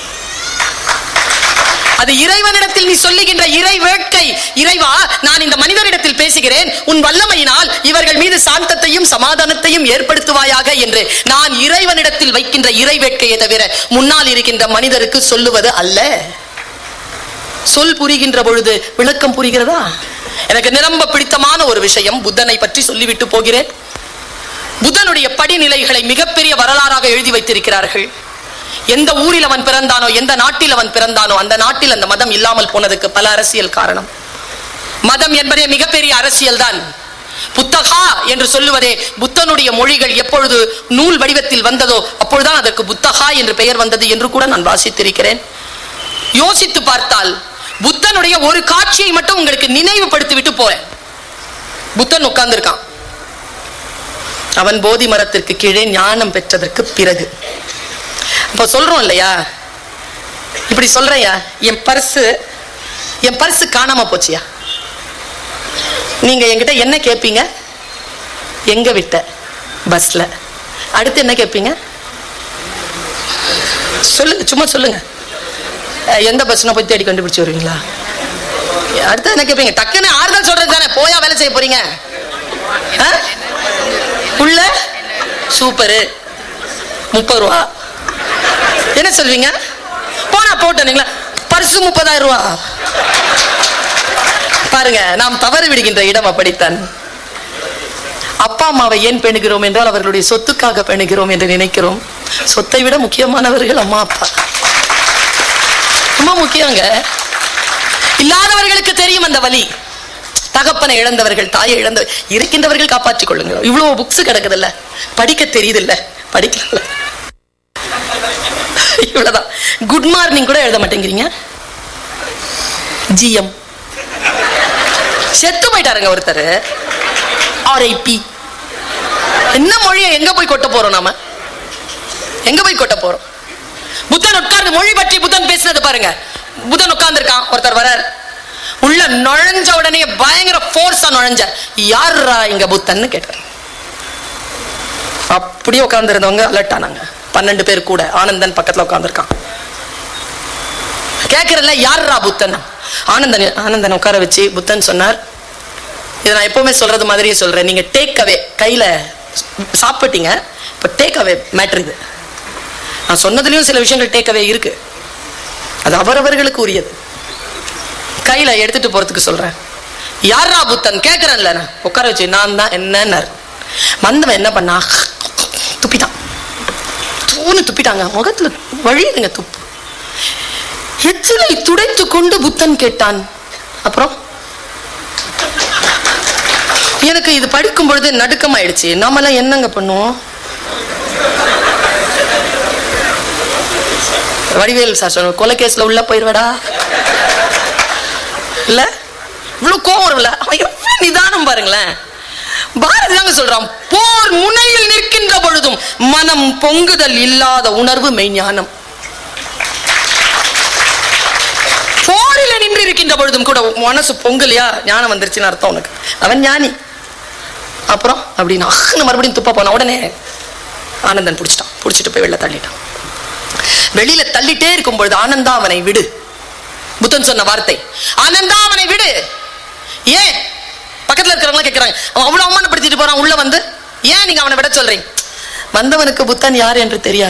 அது இறைவனிடத்தில் நீ சொல்லுகின்ற இறை வேட்கை. இறைவா, நான் இந்த மனிதரிடத்தில் பேசுகிறேன், உன் வல்லமையினால் இவர்கள் மீது சாந்தத்தையும் சமாதானத்தையும் ஏற்படுத்துவாயாக என்று நான் இறைவனிடத்தில் வைக்கின்ற இறை வேட்கையை தவிர முன்னால் இருக்கின்ற மனிதருக்கு சொல்லுவது அல்ல. சொல் புரிகின்ற பொழுது விளக்கம் புரிகிறதா? எனக்கு நிரம்ப பிடித்தமான ஒரு விஷயம், புத்தனை பற்றி சொல்லிவிட்டு போகிறேன். புத்தனுடைய படிநிலைகளை மிகப்பெரிய வரலாறாக எழுதி வைத்திருக்கிறார்கள். எந்த ஊரில் அவன் பிறந்தானோ, எந்த நாட்டில் அவன் பிறந்தானோ, அந்த நாட்டில் அந்த மதம் இல்லாமல் போனதுக்கு பல அரசியல் காரணம். மதம் என்பதே மிகப்பெரிய அரசியல் தான். புத்தகா என்று சொல்லுவதே, புத்தனுடைய மொழிகள் எப்பொழுது நூல் வடிவத்தில் வந்ததோ அப்பொழுதுதான் அதற்கு புத்தகா என்று பெயர் வந்தது என்று கூட நான் வாசித்திருக்கிறேன். யோசித்து பார்த்தால் புத்தனுடைய ஒரு காட்சியை மட்டும் உங்களுக்கு நினைவுபடுத்தி விட்டு போறேன். புத்தன் உட்கார்ந்து இருக்கான். அவன் போதி மரத்திற்கு கீழே ஞானம் பெற்றதற்கு பிறகு இப்ப சொல்றோம் இல்லையா, இப்படி சொல்றையா, என் பர்ஸ் காணாம போச்சியா. நீங்க என்கிட்ட என்ன கேட்பீங்க? எங்க விட்ட? பஸ்ல. அடுத்து என்ன கேட்பீங்க? சொல்லுங்க, சும்மா சொல்லுங்க. எந்த பஸ்னா போய் தேடி கண்டுபிடிச்சு வருவீங்களா? அடுத்து என்ன கேட்பீங்க? டக்குன்னு ஆறுதல் சொல்றது தானே. போயா வேலை செய்ய போறீங்க? உள்ள சூப்பரு 30 ரூபா. என்ன சொல்வீங்க? போனா போட்டீங்களா? பரிசு 30,000 ரூபா. பாருங்க, நாம் தவறு விடுகின்ற இடம் அப்படித்தான். அப்பா அம்மாவை ஏன் பெணுகிறோம் என்றால் அவர்களுடைய சொத்துக்காக பெணுகிறோம் என்று நினைக்கிறோம். சொத்தை விட முக்கியமானவர்கள் அம்மா அப்பா. ரொம்ப முக்கியங்க. இல்லாதவர்களுக்கு தெரியும் அந்த வலி. தகப்பனை இழந்தவர்கள், தாயை இழந்தவர்கள், இருக்கின்றவர்கள் காப்பாற்றிக் கொள்ளுங்க. இவ்வளவு புக்ஸ் கிடக்குது இல்ல, படிக்க தெரியுது இல்ல, படிக்கல. இவ்வளவுதான். குட் மார்னிங் கூட எழுத மாட்டேங்கிறீங்க. ஜிஎம் செத்து போயிட்டாருங்க ஒருத்தர். ஆர்ஐபி. என்ன மொழியை எங்க போய் கொட்ட போறோம்? நாம எங்க போய் கொட்ட போறோம்? புத்தன் உட்கார்ந்து மொழி பற்றி புத்தன் பேசினது பாருங்க. புத்தன் உட்கார்ந்து இருக்கான், ஒருத்தர் வரார். உள்ள நுழைஞ்ச உடனே பயங்கர போர்ஸா நுழைஞ்ச, யாரா இங்க புத்தன்னு கேட்டார். அப்படியே உட்கார்ந்து இருந்தவங்க அலர்ட் ஆனாங்க. 12 பேர் கூட. ஆனந்தன் பக்கத்துல உட்கார்ந்து இருக்கான். கேட்கறல, யாரா புத்தன்? ஆனந்தன் உட்கார வச்சு புத்தன் சொன்னார், இதை நான் எப்பவுமே சொல்றது மாதிரியே சொல்றேன். நீங்க டேக் அவே கையில சாப்பிட்டீங்க, இப்ப டேக் அவே மேட்டர் இது. நான் சொன்னதுலயும் சில விஷயங்கள் டேக் அவே இருக்கு, அது அவரவர்களுக்கு உரியது. கையில எடுத்துட்டு போறதுக்கு சொல்றேன். யாரா புத்தன் கேட்கிறேன்ல, உட்கார வச்சு நான் தான் என்ன வந்தவன் என்ன பண்ணா, துப்பிட்டான். துப்பிட்டாங்க, முகத்துல வழியுதுங்க துப்பு. எச்சிலை துடைத்து கொண்டு புத்தன் கேட்டான். அப்புறம் எனக்கு இது படிக்கும் பொழுது நடுக்கமாயிடுச்சு. நாமெல்லாம் என்னங்க பண்ணுவோம்? வடிவேல் சார் சொன்ன கொலைகேஸ்ல உள்ள போயிருவடா இல்ல, இவ்வளவு கோவம் இல்ல. அவன் நிதானம் பாருங்களேன். பாரதி தாங்க சொல்றான், போர் முனையில் நிற்கின்ற பொழுதும் மனம் பொங்குதல் இல்லாத உணர்வு மெய்ஞானம். போரில நின்று இருக்கின்ற பொழுதும் கூட மனசு பொங்கலையா, ஞானம் வந்துருச்சுன்னு அர்த்தம் உனக்கு. அவன் ஞானி. அப்புறம் அப்படின்னு மறுபடியும் துப்ப போன உடனே ஆனந்தன் பிடிச்சிட்டான். பிடிச்சிட்டு போய் வெளில தள்ளிட்டான். வெளியில தள்ளிட்டே இருக்கும் பொழுது ஆனந்தா அவனை விடு. புத்தன் சொன்ன வார்த்தை ஆனந்தா அவனை விடு. ஏன்? பக்கத்துல இருக்கிறவங்க கேட்கிறாங்க, அவன் அவ்வளவு அவமானப்படுத்திட்டு போறான், உள்ள வந்து ஏன் நீங்க அவனை விட சொல்றீங்க? வந்தவனுக்கு புத்தன் யார் என்று தெரியாது.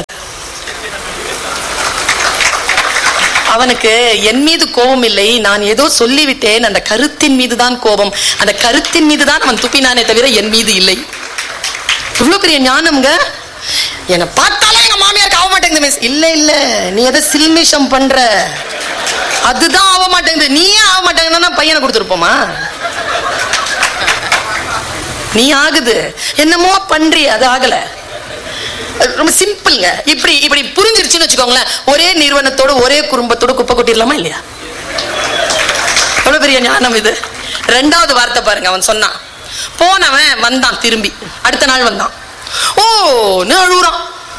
அவனுக்கு என் மீது கோபம் இல்லை, நான் ஏதோ சொல்லிவிட்டேன், அந்த கருத்தின் மீது தான் கோபம். அந்த கருத்தின் மீது தான் அவன் துப்பினானே தவிர என் மீது இல்லை. இவ்வளவு பெரிய ஞானம்ங்க. என்னை பார்த்தாலே எங்க மாமியாருக்கு ஆக மாட்டேங்குது. இல்ல இல்ல, நீ எதை சில்மிஷம் பண்ற, அதுதான் ஆக மாட்டேங்குது. நீயே ஆக மாட்டேங்கன்னா பையனை கொடுத்துருப்போமா? நீ ஆகுது, என்னமோ பண்றி, அது ஆகல. ரொம்ப சிம்பிள்ங்க. இப்படி இப்படி புரிஞ்சிருச்சுன்னு வச்சுக்கோங்களேன், ஒரே நிறுவனத்தோட ஒரே குடும்பத்தோட குப்பை கொட்டிடலாமா இல்லையா? எவ்வளவு பெரிய ஞானம் இது. ரெண்டாவது வார்த்தை பாருங்க, அவன் சொன்னான். போனவன் வந்தான், திரும்பி அடுத்த நாள் வந்தான். ஓ அழுகுறான்.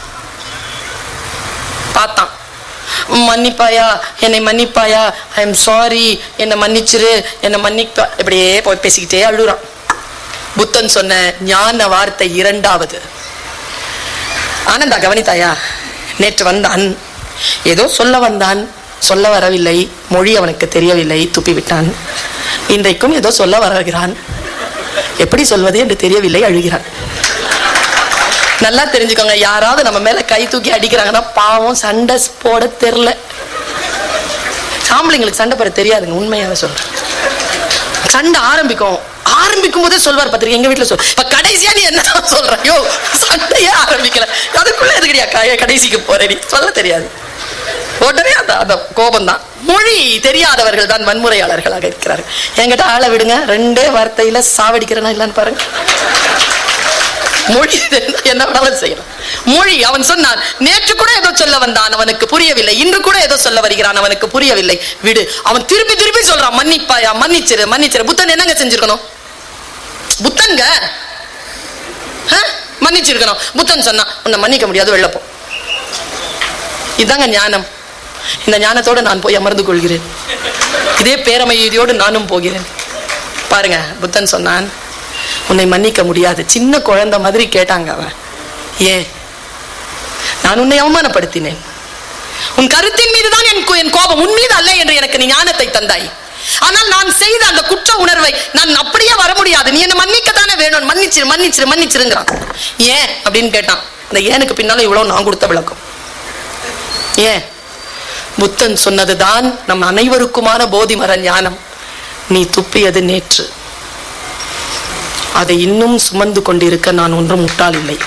பார்த்தான், மன்னிப்பாயா, என்னை மன்னிப்பாயா, ஐ எம் சாரி, என்னை மன்னிச்சிரு, என்னை மன்னிப்பா, இப்படியே போய் பேசிக்கிட்டே அழுகுறான். புத்தன் சொன்ன ஞான வார்த்தை இரண்டாவது. ஆனந்தா கவனித்தாயா, நேற்று வந்தான், ஏதோ சொல்ல வந்தான், சொல்ல வரவில்லை, மொழி அவனுக்கு தெரியவில்லை, துப்பிவிட்டான். இன்றைக்கும் ஏதோ சொல்ல வருகிறான், எப்படி சொல்வது என்று தெரியவில்லை, அழுகிறான். நல்லா தெரிஞ்சுக்கோங்க, யாராவது நம்ம மேல கை தூக்கி அடிக்கிறாங்கன்னா பாவம், சண்டை போட தெரியல. ஆம்பளைங்களுக்கு சண்டை போட தெரியாதுங்க, உண்மையாக சொல்றேன். சண்டை ஆரம்பிக்கும் போதே சொல்வார் பத்திரிக்கை, எங்க வீட்டுல இப்ப கடைசியா நீ என்ன சொல்ற, யோ சண்டையே ஆரம்பிக்கல, அதுக்குள்ள எதுக்கடியா கடைசிக்கு போற, நீ சொல்ல தெரியாது. உடனே அந்த கோபம் தான். மொழி தெரியாதவர்கள் தான் வன்முறையாளர்களாக இருக்கிறார்கள். என்கிட்ட ஆளை விடுங்க, ரெண்டே வார்த்தையில சாவடிக்கிறேன்னா இல்லன்னு பாருங்க. மொழி என்ன வேணாலும் செய்யலாம். மொழி, அவன் சொன்னான், நேற்று கூட ஏதோ சொல்ல வந்தான், அவனுக்கு புரியவில்லை, இன்று கூட ஏதோ சொல்ல வருகிறான், அவனுக்கு புரியவில்லை, விடு. அவன் திருப்பி திருப்பி சொல்றான், மன்னிப்பாயா, மன்னிச்சிரு, மன்னிச்சிரு. புத்தன் என்னங்க செஞ்சிருக்கணும்? புத்தன்க மன்னிச்சிருக்கணும். புத்தன் சொன்னான், உன்னை மன்னிக்க முடியாது, வெள்ளப்போ. இதாங்க ஞானம். இந்த ஞானத்தோடு நான் போய் அமர்ந்து கொள்கிறேன். இதே பேரமைதியோடு நானும் போகிறேன். பாருங்க, புத்தன் சொன்னான், உன்னை மன்னிக்க முடியாது. சின்ன குழந்தை மாதிரி கேட்டாங்க அவன். ஏன்? நான் உன்னை அவமானப்படுத்தினேன், உன் கருத்தின் மீதுதான் என் கோபம், உன் மீது அல்ல என்று எனக்கு நீ ஞானத்தை தந்தாய். ஆனால் நான் செய்த அந்த குற்ற உணர்வை நான் அப்படியே வர முடியாது, நீ என்ன மன்னிக்கத்தானே வேணும், மன்னிச்சிரு மன்னிச்சிரு மன்னிச்சிருங்கிறான். ஏன் அப்படின்னு கேட்டான். இந்த ஏனுக்கு பின்னால இவ்வளவு நான் கொடுத்த விளக்கம். ஏன்? புத்தன் சொன்னதுதான் நம் அனைவருக்குமான போதிமர ஞானம். நீ துப்பியது நேற்று, அதை இன்னும் சுமந்து கொண்டிருக்க நான் ஒன்றும் முட்டாள் இல்லை.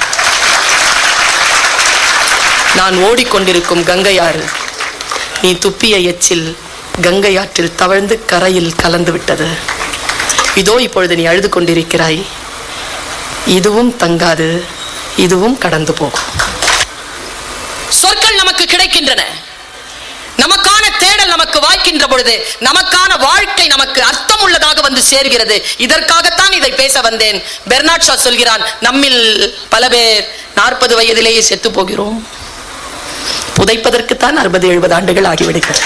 நான் ஓடிக்கொண்டிருக்கும் கங்கை ஆறு, நீ துப்பிய எச்சில் கங்கை ஆற்றில் தவழ்ந்து கரையில் கலந்து விட்டது. இதோ இப்பொழுது நீ அழுது கொண்டிருக்கிறாய், இதுவும் தங்காது, இதுவும் கடந்து போகும். சொற்கள் நமக்கு கிடைக்கின்றன, நமக்கான தேடல் நமக்கு வாய்க்கின்ற பொழுது நமக்கான வாழ்க்கை நமக்கு அர்த்தம் உள்ளதாக வந்து சேர்கிறது. இதற்காகத்தான் இதை பேச வந்தேன். பெர்னாட் ஷா சொல்கிறான், நம்மில் பல பேர் 40 வயதிலேயே செத்து போகிறோம், புதைப்பதற்குத்தான் 60-70 ஆண்டுகள் ஆகிவிடுகிறது.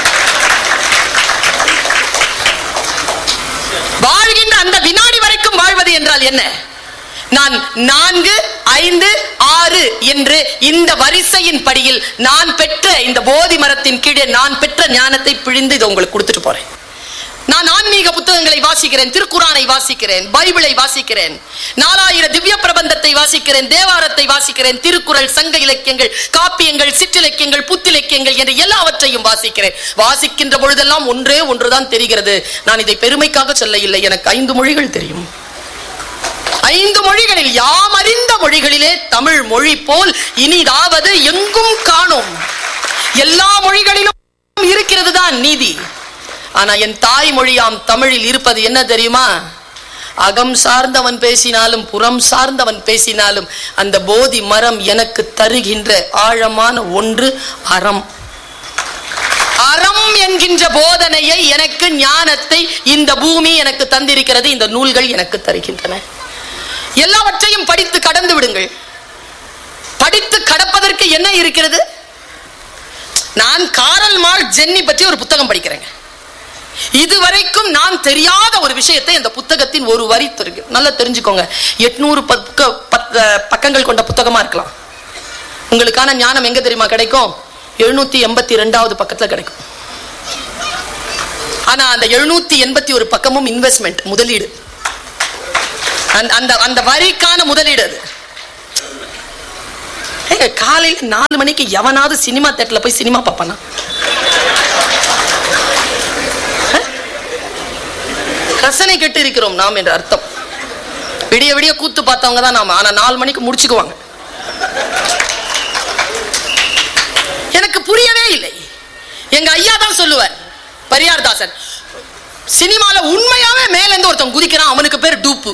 வாழ்கின்ற அந்த வினாடி வரைக்கும் வாழ்வது என்றால் என்ன? நான் 4, 5, 6 என்று இந்த வரிசையின் படியில் நான் பெற்ற இந்த போதி மரத்தின் கீழே நான் பெற்ற ஞானத்தை பிழிந்து இதை உங்களுக்கு கொடுத்துட்டு போறேன். நான் ஆன்மீக புத்தகங்களை வாசிக்கிறேன், திருக்குரானை வாசிக்கிறேன், பைபிளை வாசிக்கிறேன், 4000 திவ்ய பிரபந்தத்தை வாசிக்கிறேன், தேவாரத்தை வாசிக்கிறேன், திருக்குறள், சங்க இலக்கியங்கள், காப்பியங்கள், சிற்றிலக்கியங்கள், புத்திலக்கியங்கள் என்று எல்லாவற்றையும் வாசிக்கிறேன். வாசிக்கின்ற பொழுதெல்லாம் ஒன்றே ஒன்றுதான் தெரிகிறது. நான் இதை பெருமைக்காக சொல்ல இல்லை, எனக்கு 5 மொழிகள் தெரியும். 5 மொழிகளில் யாம் அறிந்த மொழிகளிலே தமிழ் மொழி போல் இனிதாவது எங்கும் காணோம். எல்லா மொழிகளிலும் இருக்கிறது தான் நீதி. ஆனா என் தாய் மொழியாம் தமிழில் இருப்பது என்ன தெரியுமா? அகம் சார்ந்தவன் பேசினாலும் புறம் சார்ந்தவன் பேசினாலும் அந்த போதி மரம் எனக்கு தருகின்ற ஆழமான ஒன்று அறம். அறம் என்கின்ற போதனையை, எனக்கு ஞானத்தை இந்த பூமி எனக்கு தந்திருக்கிறது, இந்த நூல்கள் எனக்கு தருகின்றன. எல்லாவற்றையும் படித்து கடந்து விடுங்கள். படித்து கடப்பதற்கு என்ன இருக்கிறது? நான் காரல் மார்க்ஸ் ஜென்னி பற்றி ஒரு புத்தகம் படிக்கிறேங்க. இதுவரைக்கும் நான் தெரியாத ஒரு விஷயத்தை அந்த புத்தகத்தின் ஒரு வரி இருக்கு. நல்லா தெரிஞ்சுக்கோங்க. 800 பக்கங்கள் கொண்ட புத்தகமா இருக்கலாம். உங்களுக்கான ஞானம் எங்க தெரியுமா கிடைக்கும்? 782வது பக்கத்துல கிடைக்கும். ஆனா அந்த 781 பக்கமும் இன்வெஸ்ட்மெண்ட், முதலீடு, அந்த வரிக்கான முதலீடு. அது காலையில 4 மணிக்கு எவனாவது சினிமா தியேட்டர்ல போய் சினிமா பார்ப்பானா? ரசனை கெட்டு இருக்கிறோம் நாம் என்ற அர்த்தம். விடிய விடிய கூத்து பார்த்தவங்க தான் நாம. ஆனா 4 மணிக்கு முடிச்சுக்குவாங்க. எனக்கு புரியவே இல்லை. எங்க ஐயா தான் சொல்லுவார், பரியார்தாசன், சினிமால உண்மையாவே மேல இருந்து ஒருத்தன் குதிக்கிறான், அவனுக்கு பேர் டூப்பு.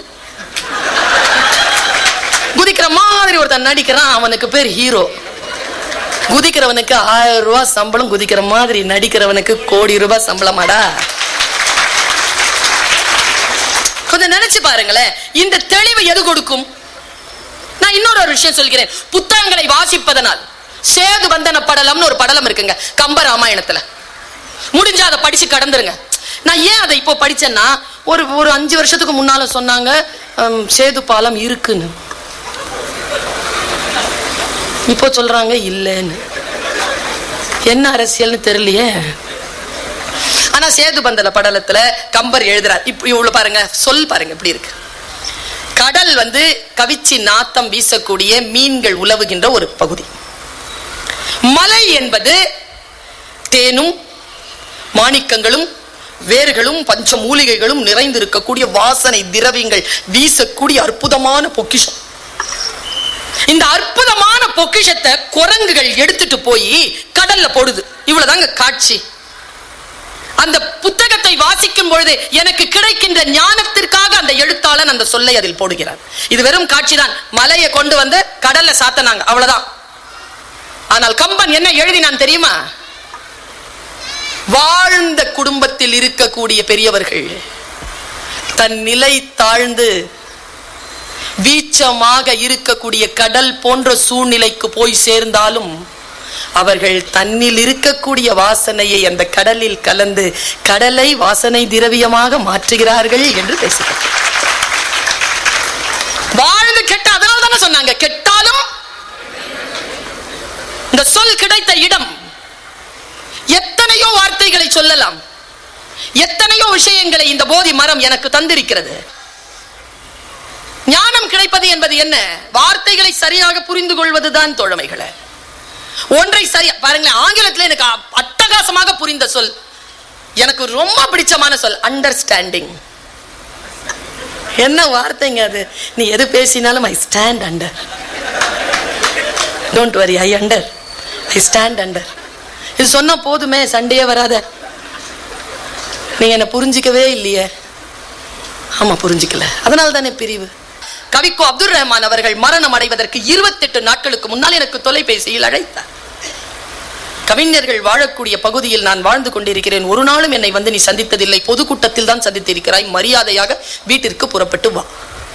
குதிக்கிற மாதிரி ஒருத்தன் நடிக்கிறான், அவனுக்கு பேர் ஹீரோ. குதிக்கிறவனுக்கு 1000 ரூபாய் சம்பளம், குதிக்கிற மாதிரி நடிக்கிறவனுக்கு கோடி ரூபாய் சம்பளமாடா. கொஞ்சம் நினைச்சு பாருங்களேன், இந்த தெளிவு எது கொடுக்கும்? நான் இன்னொரு விஷயம் சொல்கிறேன். புத்தகங்களை வாசிப்பதனால் சேது வந்தன படலம்னு ஒரு படலம் இருக்குங்க கம்ப ராமாயணத்துல. முடிஞ்சா அதை படிச்சு கடந்துருங்க. நான் ஏன் அதை இப்போ படிச்சேன்னா, ஒரு 5 வருஷத்துக்கு முன்னால சொன்னாங்க சேது பாலம் இருக்குன்னு, இப்போ சொல்றாங்க இல்லைன்னு. என்ன அரசியல்னு தெரியலையே. ஆனா சேது பந்தல படலத்துல கம்பர் எழுதுறார். இப்ப இவ்வளவு பாருங்க, சொல் பாருங்க எப்படி இருக்கு. கடல் கவிச்சி நாத்தம் வீசக்கூடிய மீன்கள் உலவுகின்ற ஒரு பகுதி. மலை என்பது தேனும் மாணிக்கங்களும் வேர்களும் பஞ்ச மூலிகைகளும் நிறைந்திருக்கக்கூடிய வாசனை திரவியங்கள் வீசக்கூடிய அற்புதமான பொக்கிஷம். இந்த அற்புதமான பொக்கிஷத்தை குரங்குகள் எடுத்துட்டு போய் கடல்ல போடுது. இவ்வளவுதாங்க காட்சி. அந்த புத்தகத்தை வாசிக்கும் பொழுது எனக்கு கிடைக்கின்ற ஞானத்திற்காக அந்த எழுத்தாளன் அந்த சொல்லை அதில் போடுகிறார். இது வெறும் காட்சிதான். மலையை கொண்டு வந்து கடல்ல சாத்தனாங்க, அவ்வளவுதான். ஆனால் கம்பன் என்ன எழுதினான் தெரியுமா? வாழ்ந்த குடும்பத்தில் இருக்கக்கூடிய பெரியவர்கள் தன் நிலை தாழ்ந்து வீச்சமாக இருக்கக்கூடிய கடல் போன்ற சூழ்நிலைக்கு போய் சேர்ந்தாலும் அவர்கள் தன்னில் இருக்கக்கூடிய வாசனையை அந்த கடலில் கலந்து கடலை வாசனை திரவியமாக மாற்றுகிறார்கள் என்று பேசுகிறார். வாழ்ந்து கெட்ட, அதனால தானே சொன்னாங்க கெட்டாலும். இந்த சொல் கிடைத்த இடம் எத்தனையோ வார்த்தைகளை சொல்லலாம், எத்தனையோ விஷயங்களை இந்த போதி மரம் எனக்கு தந்திருக்கிறது. ஞானம் கிடைப்பது என்பது என்ன? வார்த்தைகளை சரியாக புரிந்து கொள்வதுதான் தோழமைகளை. ஒன்றை சரியா பாருங்களேன், ஆங்கிலத்தில் எனக்கு அட்டகாசமாக புரிந்த சொல், எனக்கு ரொம்ப பிடிச்சமான சொல், அண்டர்ஸ்டாண்டிங். என்ன வார்த்தைங்க அது? நீ எது பேசினாலும் I stand under, don't worry, I under, I stand under. இது சொன்னா போதுமே, சண்டையே வராத. நீங்க என்ன புரிஞ்சிக்கவே இல்லையே. ஆமா, புரிஞ்சிக்கல, அதனால தானே பிரிவு. கவிக்கோ அப்துல் ரஹ்மான் அவர்கள் மரணம் அடைவதற்கு 28 நாட்களுக்கு முன்னால் எனக்கு தொலைபேசியில் அழைத்தார். கவிஞர்கள் வாழக்கூடிய பகுதியில் நான் வாழ்ந்து கொண்டிருக்கிறேன், ஒரு நாளும் என்னை நீ சந்தித்ததில்லை, பொதுக்கூட்டத்தில் தான் சந்தித்திருக்கிறாய், மரியாதையாக வீட்டிற்கு புறப்பட்டு வா.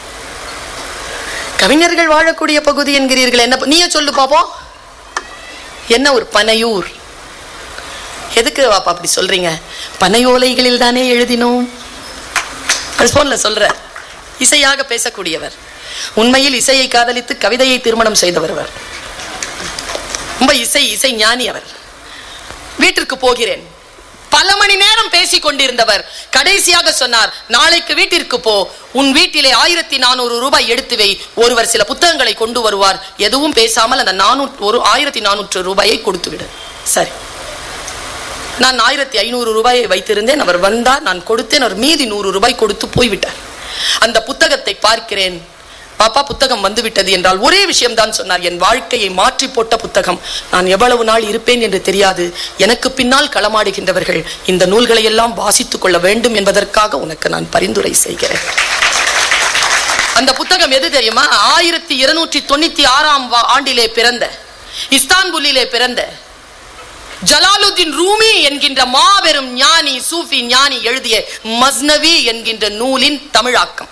கவிஞர்கள் வாழக்கூடிய பகுதி என்கிறீர்கள், என்ன நீயே சொல்லு பாப்போம். என்ன ஒரு பனையூர், எதுக்கு வாப்பா அப்படி சொல்றீங்க? பனையோலைகளில் தானே எழுதினோம். போன்ல சொல்ற இசையாக பேசக்கூடியவர், உண்மையில் இசையை காதலித்து கவிதையை திருமணம் செய்தவர், ரொம்ப இசை ஞானி அவர். வீட்டிற்கு போகிறேன், பல மணி நேரம் பேசிக் கொண்டிருந்தவர் கடைசியாக சொன்னார், நாளைக்கு வீட்டிற்கு போ, உன் வீட்டிலே 1400 ரூபாய் எடுத்து வை, ஒருவர் சில புத்தகங்களை கொண்டு வருவார், எதுவும் பேசாமல் அந்த 1400 ரூபாயை கொடுத்து விடு. சரி, நான் 1500 ரூபாயை வைத்திருந்தேன். அவர் வந்தார், நான் கொடுத்தேன், அவர் மீதி 100 ரூபாய் கொடுத்து போய்விட்டார். அந்த புத்தகத்தை பார்க்கிறேன், பாப்பா புத்தகம் வந்துவிட்டது என்றால் ஒரே விஷயம் தான் சொன்னார், என் வாழ்க்கையை மாற்றி போட்ட புத்தகம், நான் எவ்வளவு நாள் இருப்பேன் என்று தெரியாது, எனக்கு பின்னால் களமாடுகின்றவர்கள் இந்த நூல்களை எல்லாம் வாசித்துக் கொள்ள வேண்டும் என்பதற்காக உனக்கு நான் பரிந்துரை செய்கிறேன். அந்த புத்தகம் எது தெரியுமா? 1296ஆம் ஆண்டிலே பிறந்த, இஸ்தான்புல்லிலே பிறந்த ஜலாலுத்தீன் ரூமி என்கின்ற மாபெரும் ஞானி, சூஃபி ஞானி எழுதிய மஸ்னவி என்கின்ற நூலின் தமிழாக்கம்.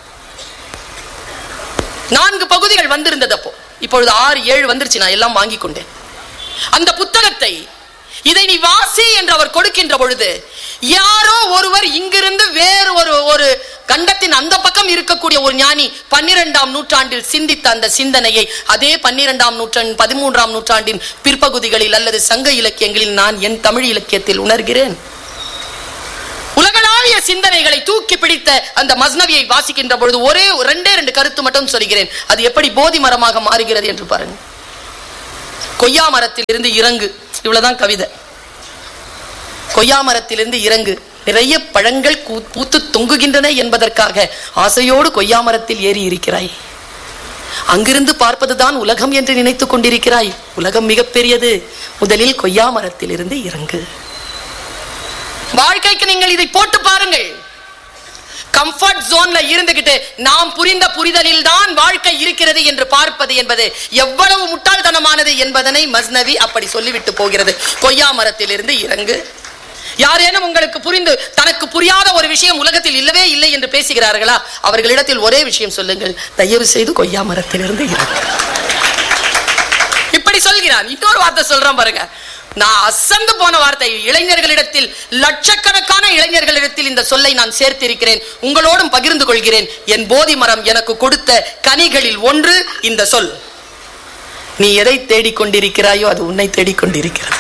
4 பகுதிகள் வந்திருந்தது அப்போ, இப்பொழுது 6, 7 வந்துருச்சு, நான் எல்லாம் வாங்கி கொண்டேன். அந்த புத்தகத்தை இதை நீ வாசி என்று அவர் கொடுக்கின்ற பொழுது, யாரோ ஒருவர் இங்கிருந்து வேறு ஒரு கண்டத்தின் அந்த பக்கம் இருக்கக்கூடிய ஒரு ஞானி 12ஆம் நூற்றாண்டில் சிந்தித்த அந்த சிந்தனையை அதே 12ஆம் நூற்றாண்டு 13ஆம் நூற்றாண்டின் பிற்பகுதிகளில் அல்லது சங்க இலக்கியங்களில் நான் என் தமிழ் இலக்கியத்தில் உணர்கிறேன். உலகளாவிய சிந்தனைகளை தூக்கி பிடித்த அந்த மஸ்னவியை வாசிக்கின்ற பொழுது ஒரே ரெண்டு கருத்து மட்டும் சொல்கிறேன். அது எப்படி போதி மரமாக மாறுகிறது என்று பாருங்க. கொய்யா மரத்தில் இருந்து இறங்கு, இவ்வளவுதான் கவிதை. கொய்யா மரத்திலிருந்து இறங்கு, நிறைய பழங்கள் பூத்து தொங்குகின்றன என்பதற்காக ஆசையோடு கொய்யா மரத்தில் ஏறி இருக்கிறாய். அங்கிருந்து பார்ப்பதுதான் உலகம் என்று நினைத்துக் கொண்டிருக்கிறாய். உலகம் மிகப்பெரியது. முதலில் கொய்யா மரத்தில் இருந்து இறங்கு. வாழ்க்கைக்கு நீங்கள் இதை போட்டு பாருங்கள். கம்ஃபர்ட் ஜோன்ல இருந்துகிட்டு நாம் புரிந்த புரிதலில் தான் வாழ்க்கை இருக்கிறது என்று பார்ப்பது என்பது எவ்வளவு முட்டாள்தனமானது என்பதனை மஸ்னவி அப்படி சொல்லிவிட்டு போகிறது. கொய்யா மரத்தில் இருந்து இறங்கு. யாரேனும் உங்களுக்கு புரிந்து தனக்கு புரியாத ஒரு விஷயம் உலகத்தில் இல்லவே இல்லை என்று பேசுகிறார்களா? அவர்களிடத்தில் ஒரே விஷயம் சொல்லுங்கள், தயவு செய்து கொய்யா மரத்தில் இருந்து இறங்கு. இப்படி சொல்கிறான். இன்னொரு வார்த்தை சொல்றான் பாருங்க, நான் அசந்து போன வார்த்தை. இளைஞர்களிடத்தில், லட்சக்கணக்கான இளைஞர்களிடத்தில் இந்த சொல்லை நான் சேர்த்திருக்கிறேன், உங்களோடும் பகிர்ந்து கொள்கிறேன். என் போதி மரம் எனக்கு கொடுத்த கனிகளில் ஒன்று இந்த சொல். நீ எதை தேடிக்கொண்டிருக்கிறாயோ அது உன்னை தேடிக்கொண்டிருக்கிறது.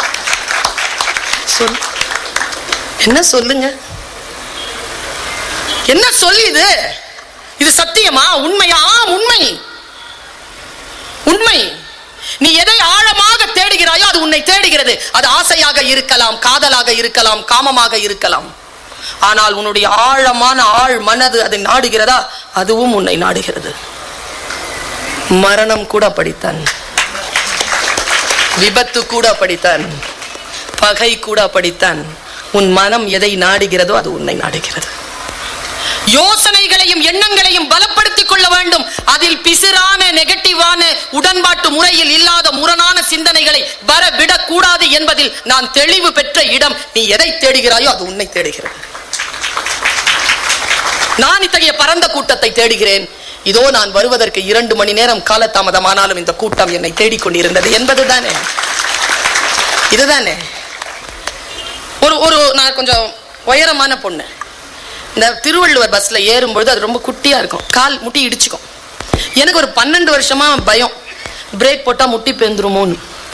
சொல். என்ன சொல்லுங்க? என்ன சொல் இது? இது சத்தியமா? உண்மையா? உண்மை. உண்மை. நீ எதை ஆழமாக தேடுகிறாயோ அது உன்னை தேடுகிறது. அது ஆசையாக இருக்கலாம், காதலாக இருக்கலாம், காமமாக இருக்கலாம். ஆனால் உன்னுடைய ஆழமான ஆழ் மனது அதை நாடுகிறதா? அதுவும் உன்னை நாடுகிறது. மரணம் கூட படித்தான், விபத்து கூட படித்தான், பகை கூட படித்தான். உன் மனம் எதை நாடுகிறதோ அது உன்னை நாடுகிறது. யோசனைகளையும் எண்ணங்களையும் பலப்படுத்திக் கொள்ள வேண்டும். அதில் பிசிறான நெகட்டிவான உடன்பாட்டு முறையில் இல்லாத முரணான சிந்தனைகளை வரவிடக் கூடாது என்பதில் நான் தெளிவு பெற்ற இடம். நீ எதை தேடுகிறாயோ அது உன்னை தேடுகிறது. நான் இத்தகைய பரந்த கூட்டத்தை தேடுகிறேன். இதோ நான் வருவதற்கு 2 மணி நேரம் காலதாமதமானாலும் இந்த கூட்டம் என்னை தேடிக்கொண்டிருந்தது என்பதுதானே. இதுதானே. ஒரு நான் கொஞ்சம் உயரமான பொண்ணு. இந்த திருவள்ளுவர் பஸ்ல ஏறும்பொழுது அது ரொம்ப குட்டியா இருக்கும், கால் முட்டி இடிச்சுக்கும். எனக்கு ஒரு 12 வருஷமா பயம், பிரேக் போட்டா முட்டி பேந்துருமோன்னு.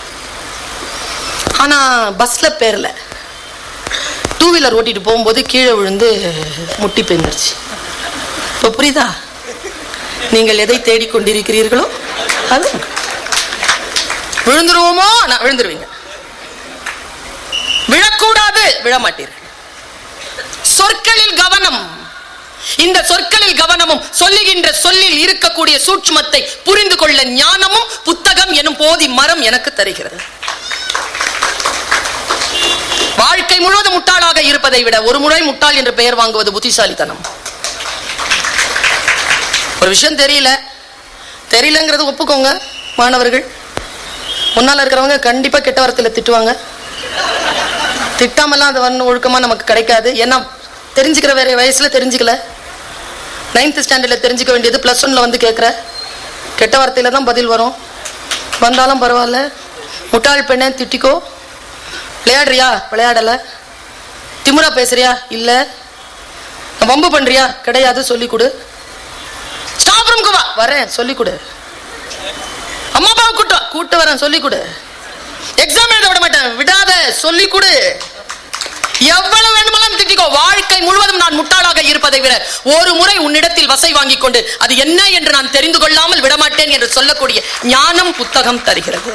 ஆனா பஸ்ல பேரல, 2 வீலர் ஓட்டிட்டு போகும்போது கீழே விழுந்து முட்டி பேந்துருச்சு. இப்ப புரியுதா? நீங்கள் எதை தேடிக்கொண்டிருக்கிறீர்களோ அது விழுந்துருவோமோ, நான் விழுந்துருவீங்க. விழக்கூடாது, விழமாட்டீர்கள். சொற்களில் கவனம். இந்த சொற்களில் கவனமும் சொல்லுகின்ற சொல்லில் இருக்கக்கூடிய சூட்சுமத்தை புரிந்து கொள்ள ஞானமும் புத்தகம் எனும் போதி மரம் எனக்கு தருகிறது. வாழ்க்கை முழுவதும் முட்டாளாக இருப்பதை விட ஒரு முறை முட்டாள் என்று பெயர் வாங்குவது புத்திசாலித்தனம். ஒரு விஷயம் தெரியலங்கிறது ஒப்புக்கோங்க. மாணவர்கள் முன்னால இருக்கிறவங்க கண்டிப்பா கெட்ட வார்த்தையில திட்டுவாங்க. திட்டாமலாம் அது ஒழுக்கமா நமக்கு கிடைக்காது. ஏன்னா தெரிஞ்சுக்கிற வேற வயசுல தெரிஞ்சுக்கல. 9th ஸ்டாண்டர்ட்ல தெரிஞ்சுக்க வேண்டியது +1ல வந்து கேட்கிற கெட்ட வார்த்தையில தான் பதில் வரும். வந்தாலும் பரவாயில்ல. முட்டாள் பெண்ணே திட்டிக்கோ. விளையாடுறியா? விளையாடல. திமுறா பேசுறியா? இல்ல. வம்பு பண்றியா? கிடையாது. சொல்லிக் கொடு. ஸ்டாஃப் ரூம்க்கு வா, வரேன், சொல்லிக் கொடு. அம்மா அப்பாவை கூட்டு வரேன், சொல்லிக் கொடு. எக்ஸாம் எழுத விட மாட்டேன், விடாத, சொல்லிக் கொடு. எவ்வளவு வேண்டுமானாலும் திட்டிக்கோ. வாழ்க்கை முழுவதும் நான் முட்டாளாக இருப்பதை விட ஒரு முறை உன்னிடத்தில் வசை வாங்கிக் கொண்டு அது என்ன என்று நான் தெரிந்து கொள்ளாமல் விடமாட்டேன் என்று சொல்லக்கூடிய ஞானம் புத்தகம் தருகிறது.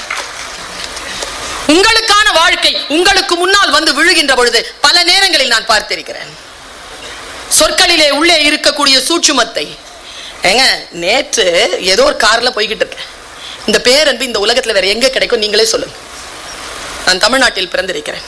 உங்களுக்கான வாழ்க்கை உங்களுக்கு முன்னால் வந்து விழுகின்ற பொழுது பல நேரங்களில் நான் பார்த்திருக்கிறேன். சொற்களிலே உள்ளே இருக்கக்கூடிய சூட்சுமத்தை. ஏங்க, நேற்று ஏதோ ஒரு கார்ல போய்கிட்டு இருக்கேன். இந்த பேரன்பு இந்த உலகத்துல வேற எங்க கிடைக்கும் நீங்களே சொல்லுங்க. நான் தமிழ்நாட்டில் பிறந்திருக்கிறேன்.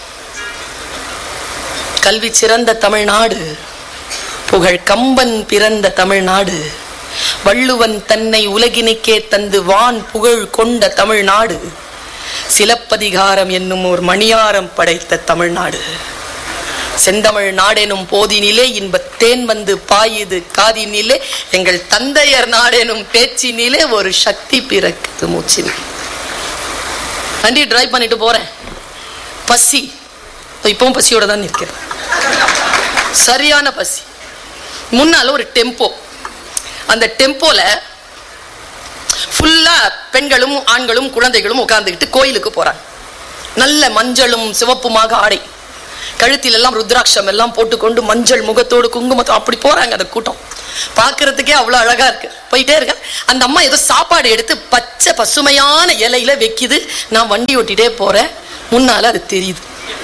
கல்வி சிறந்த தமிழ்நாடு, புகழ் கம்பன் பிறந்த தமிழ்நாடு, வள்ளுவன் தன்னை உலகினுக்கே தந்து வான் புகழ் கொண்ட தமிழ்நாடு, சிலப்பதிகாரம் என்னும் ஒரு மணியாரம் படைத்த தமிழ்நாடு, செந்தமிழ் நாடெனும் போதினிலே இன்பத் தேன் வந்து பாயுது காதினிலே, எங்கள் தந்தையர் நாடெனும் பேச்சினிலே ஒரு சக்தி பிறக்குது மூச்சில். வண்டி டிரைவ் பண்ணிட்டு போறேன். பசி. இப்பவும் பசியோட தான் நிற்கிறேன். சரியான பசி. முன்னால ஒரு டெம்போ, அந்த டெம்போல ஃபுல்லா பெண்களும் ஆண்களும் குழந்தைகளும் உட்கார்ந்துக்கிட்டு கோயிலுக்கு போறாங்க. நல்ல மஞ்சளும் சிவப்புமாக ஆடை, கழுத்தில் எல்லாம் ருத்ராட்சம் எல்லாம் போட்டுக்கொண்டு மஞ்சள் முகத்தோடு குங்குமத்தோடு அப்படி போறாங்க. அந்த கூட்டம் பாக்குறதுக்கே அவ்வளவு அழகா இருக்கு. போயிட்டே இருக்க, அந்த அம்மா ஏதோ சாப்பாடு எடுத்து பச்சை பசுமையான இலையில வைக்குது. நான் வண்டி ஓட்டிட்டே போறேன், முன்னால அது தெரியுது.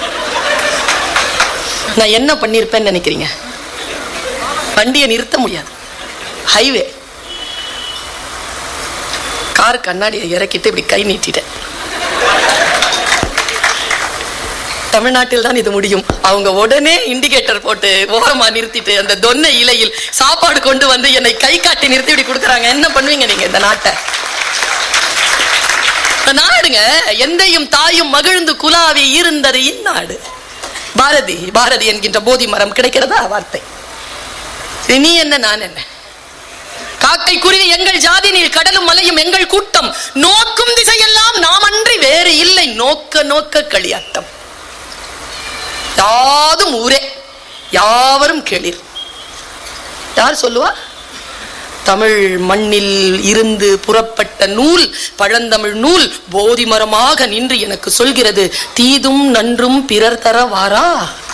நான் என்ன பண்ணிருப்பேன்னு நினைக்கிறீங்க? வண்டியை நிறுத்த முடியாது, ஹைவே. கார் கண்ணாடியை இறக்கிட்டு இப்படி கை நீட்டிட்டேன். தமிழ்நாட்டில் தான் இது முடியும். அவங்க உடனே இண்டிகேட்டர் போட்டு ஓரமா நிறுத்திட்டு அந்த தொன்னை இலையில் சாப்பாடு கொண்டு வந்து என்னை கை காட்டி நிறுத்தி இப்படி கொடுக்குறாங்க. என்ன பண்ணுவீங்க நீங்க? இந்த நாட்டை நாடுங்க. எந்தையும் தாயும் மகிழ்ந்து குலாவி இருந்தது இந்நாடு. பாரதி பாரதி என்கின்ற போதி மரம் கிடைக்கிறதா வார்த்தை? நீ என்ன நான் என்ன? காக்கை குருவி எங்கள் ஜாதி, நீர் கடலும் மலையும் எங்கள் கூட்டம், நோக்கும் திசையெல்லாம் நாம் அன்றி வேறு இல்லை, நோக்க நோக்க களியாட்டம். யாதும் ஊரே யாவரும் கேளீர். யார் சொல்லுவா? தமிழ் மண்ணில் இருந்து புறப்பட்ட நூல், பழந்தமிழ் நூல் போதி மரமாக நின்று எனக்கு சொல்கிறது, தீதும் நன்றும் பிறர் தர வாரா,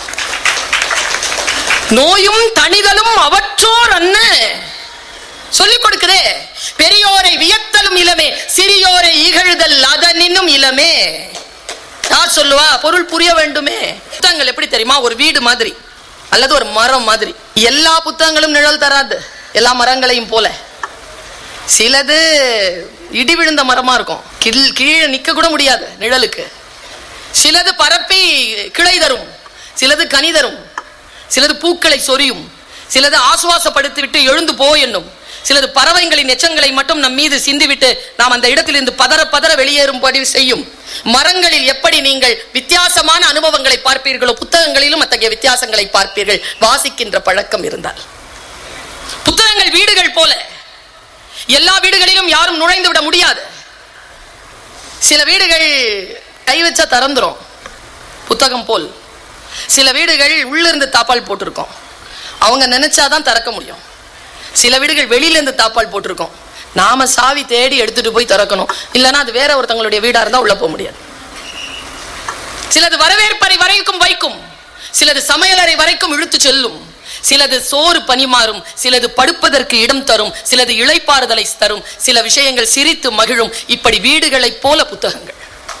நோயும் தணிதலும் அவற்றோர் அன்ன சொல்லிக் கொடுக்குதே. பெரியோரை வியத்தலும் இளமே, சிறியோரை இகழ்தல் அதனினும் இளமே. யார் சொல்லுவா? பொருள் புரிய வேண்டுமே. புத்தகங்கள் எப்படி தெரியுமா? ஒரு வீடு மாதிரி அல்லது ஒரு மரம் மாதிரி. எல்லா புத்தகங்களும் நிழல் தராது, எல்லா மரங்களையும் போல. சிலது இடி விழுந்த மரமா இருக்கும், கீழே நிக்க கூட முடியாது நிழலுக்கு. சிலது பரப்பி கிளை தரும், சிலது கனி தரும், சிலது பூக்களை சொரியும், சிலது ஆசுவாசப்படுத்தி விட்டு எழுந்து போ என்னும், சிலது பறவைகளின் எச்சங்களை மட்டும் நம் மீது சிந்திவிட்டு நாம் அந்த இடத்திலிருந்து பதற பதற வெளியேறும்படி செய்யும். மரங்களில் எப்படி நீங்கள் வித்தியாசமான அனுபவங்களை பார்ப்பீர்களோ, புத்தகங்களிலும் அத்தகைய வித்தியாசங்களை பார்ப்பீர்கள், வாசிக்கின்ற பழக்கம் இருந்தால். புத்தகங்கள் வீடுகள் போல. எல்லா வீடுகளிலும் யாரும் நுழைந்து விட முடியாது. சில வீடுகள் கை வச்சா திறந்துரும் புத்தகம் போல். சில வீடுகள் உள்ளிருந்து தாப்பால் போட்டிருக்கோம், அவங்க நினைச்சாதான் திறக்க முடியும். சில வீடுகள் வெளியில இருந்து தாப்பால் போட்டிருக்கோம், நாம சாவி தேடி எடுத்துட்டு போய் திறக்கணும், இல்லைன்னா அது வேற ஒருத்தங்களுடைய வீடா இருந்தா உள்ள போக முடியாது. சிலது வரவேற்பறை வரைக்கும் வைக்கும், சிலது சமையலறை வரைக்கும் இழுத்து செல்லும், சிலது சோறு பனிமாறும், சிலது படுப்பதற்கு இடம் தரும், சிலது இளைப்பாறுதலை தரும், சில விஷயங்கள் சிரித்து மகிழும். இப்படி வீடுகளைப் போல புத்தகங்கள்.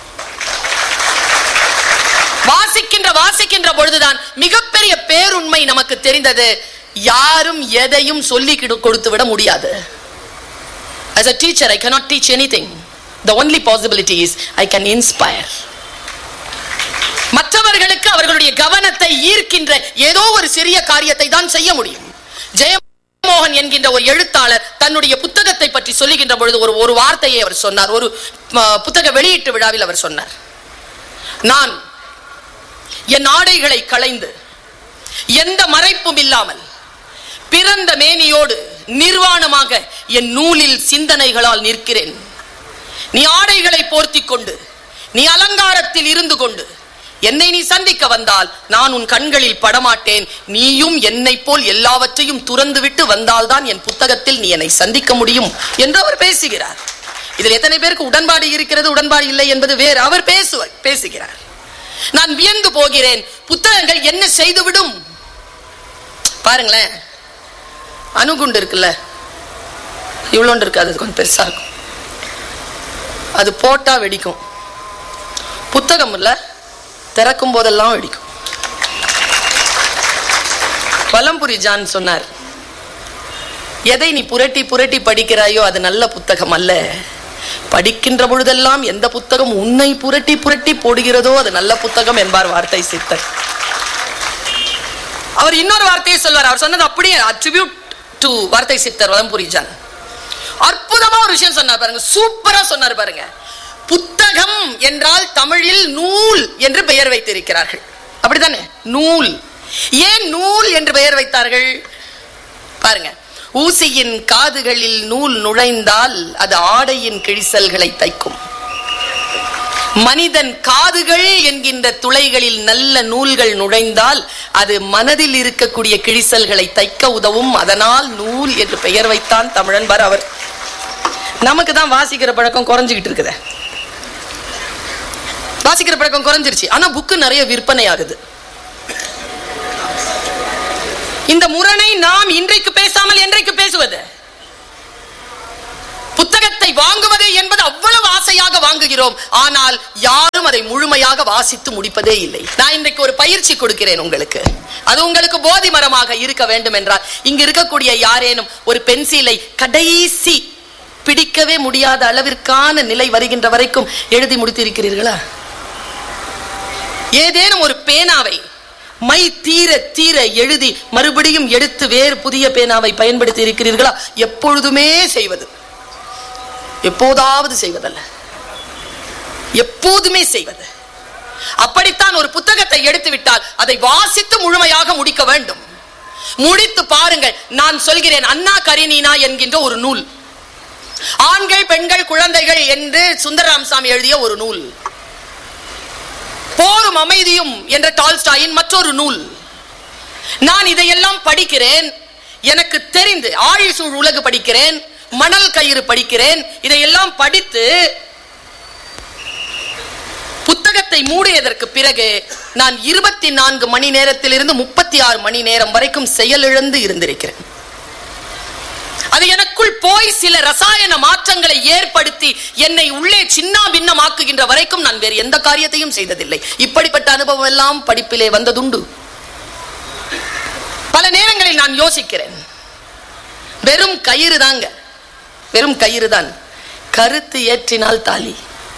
வாசிக்கின்ற பொழுதுதான் மிகப்பெரிய பேருண்மை நமக்கு தெரிந்தது. யாரும் எதையும் சொல்லி கொடுத்து விட முடியாது. As a teacher, I cannot teach anything. The only possibility is I can inspire. மற்றவர்களுக்கு அவர்களுடைய கவனத்தை ஈர்க்கின்ற ஏதோ ஒரு சிறிய காரியத்தை தான் செய்ய முடியும். ஜெயமோகன் என்கின்ற ஒரு எழுத்தாளர் தன்னுடைய புத்தகத்தை பற்றி சொல்லுகின்ற பொழுது ஒரு வார்த்தையை அவர் சொன்னார். ஒரு புத்தக வெளியீட்டு விழாவில் அவர் சொன்னார், நான் என் ஆடைகளை களைந்து எந்த மறைப்பும் இல்லாமல் பிறந்த மேனியோடு நிர்வாணமாக என் நூலில் சிந்தனைகளால் நிற்கிறேன். நீ ஆடைகளை போர்த்தி கொண்டு, நீ அலங்காரத்தில் இருந்து கொண்டு என்னை நீ சந்திக்க வந்தால் நான் உன் கண்களில் படமாட்டேன். நீயும் என்னை போல் எல்லாவற்றையும் துறந்து விட்டு வந்தால்தான் என் புத்தகத்தில் நீ என்னை சந்திக்க முடியும் என்று அவர் பேசுகிறார். இதில் எத்தனை பேருக்கு உடன்பாடு இருக்கிறது, உடன்பாடு இல்லை என்பது வேறு. அவர் பேசுகிறார். நான் வியந்து போகிறேன், புத்தகங்கள் என்ன செய்துவிடும். பாருங்களேன், அணுகுண்டு இருக்குல்ல, இவ்வளோண்டு இருக்காது, அது கொஞ்சம் பெருசா இருக்கும், அது போட்டா வெடிக்கும். புத்தகம் இல்ல, திறக்கும் போதெல்லாம் வெடிக்கும். வலம்புரி ஜான் சொன்னார், எதை நீ புரட்டி புரட்டி படிக்கிறாயோ அது நல்ல புத்தகம் அல்ல, படிக்கின்ற பொழுதெல்லாம் எந்த புத்தகம் உன்னை புரட்டி புரட்டி போடுகிறதோ அது நல்ல புத்தகம் என்பார் வார்த்தை சித்தர். அவர் இன்னொரு வார்த்தையை சொல்வார். அவர் சொன்னது அப்படியே அட்ரிபியூட் டு வார்த்தை சித்தர் வலம்புரி ஜான். அற்புதமா ஒரு விஷயம் சொன்னார் பாருங்க, சூப்பரா சொன்னார் பாருங்க. புத்தகம் என்றால் தமிழில் நூல் என்று பெயர் வைத்திருக்கிறார்கள், அப்படித்தானே? நூல். ஏன் நூல் என்று பெயர் வைத்தார்கள் பாருங்க. ஊசியின் காதுகளில் நூல் நுழைந்தால் அது ஆடையின் கிழிசல்களை தைக்கும். மனிதன் காதுகள் என்கின்ற துளைகளில் நல்ல நூல்கள் நுழைந்தால் அது மனதில் இருக்கக்கூடிய கிழிசல்களை தைக்க உதவும். அதனால் நூல் என்று பெயர் வைத்தான் தமிழன். பார், அவர் நமக்கு தான் வாசிக்கிற பழக்கம் குறைஞ்சிக்கிட்டு இருக்குது. வாசிக்கிற பழக்கம் குறைஞ்சிருச்சு, ஆனா புக்கு நிறைய விற்பனை ஆகுது. இந்த முரணை நாம் இன்றைக்கு பேசாமல் என்றைக்கு பேசுவது? புத்தகத்தை வாங்குவது என்பது அவ்வளவு ஆசையாக வாங்குகிறோம், ஆனால் யாரும் அதை முழுமையாக வாசித்து முடிப்பதே இல்லை. நான் இன்றைக்கு ஒரு பயிற்சி கொடுக்கிறேன் உங்களுக்கு. அது உங்களுக்கு போதி மரமாக இருக்க வேண்டும் என்றால், இங்கு இருக்கக்கூடிய யாரேனும் ஒரு பென்சிலை கடைசி பிடிக்கவே முடியாத அளவிற்கான நிலை வருகின்ற வரைக்கும் எழுதி முடித்திருக்கிறீர்களா? ஏதேனும் ஒரு பேனாவை மை தீர தீர எழுதி மறுபடியும் எடுத்து வேறு புதிய பேனாவை பயன்படுத்தி இருக்கிறீர்களா? எப்பொழுதுமே செய்வது, எப்போதாவது செய்வதல்ல, எப்போதுமே செய்வது. அப்படித்தான் ஒரு புத்தகத்தை எடுத்து விட்டால் அதை வாசித்து முழுமையாக முடிக்க வேண்டும். முடித்து பாருங்கள். நான் சொல்கிறேன், அண்ணா கரீனினா என்கின்ற ஒரு நூல், ஆண்கள் பெண்கள் குழந்தைகள் என்று சுந்தரராமசாமி எழுதிய ஒரு நூல், போரும் அமைதியும் என்ற டால்ஸ்டாயின் மற்றொரு நூல். நான் இதையெல்லாம் படிக்கிறேன். எனக்கு தெரிந்து ஆழிசூழ் உலகு படிக்கிறேன், மணல் கயிறு படிக்கிறேன். இதையெல்லாம் படித்து புத்தகத்தை மூடியதற்கு பிறகு நான் 24 மணி நேரத்திலிருந்து 36 மணி நேரம் வரைக்கும் செயலிழந்து இருந்திருக்கிறேன். அது எனக்குள் போய் சில ரசாயன மாற்றங்களை ஏற்படுத்தி என்னை உள்ளே சின்ன பின்னமாக்குகின்ற வரைக்கும் நான் வேறு எந்த காரியத்தையும் செய்ததில்லை. இப்படிப்பட்ட அனுபவம் எல்லாம் படிப்பிலே வந்ததுண்டு. பல நேரங்களில் நான் யோசிக்கிறேன், வெறும் கயிறு தாங்க, வெறும் கயிறு தான். கருத்து ஏற்றினால் தாலி,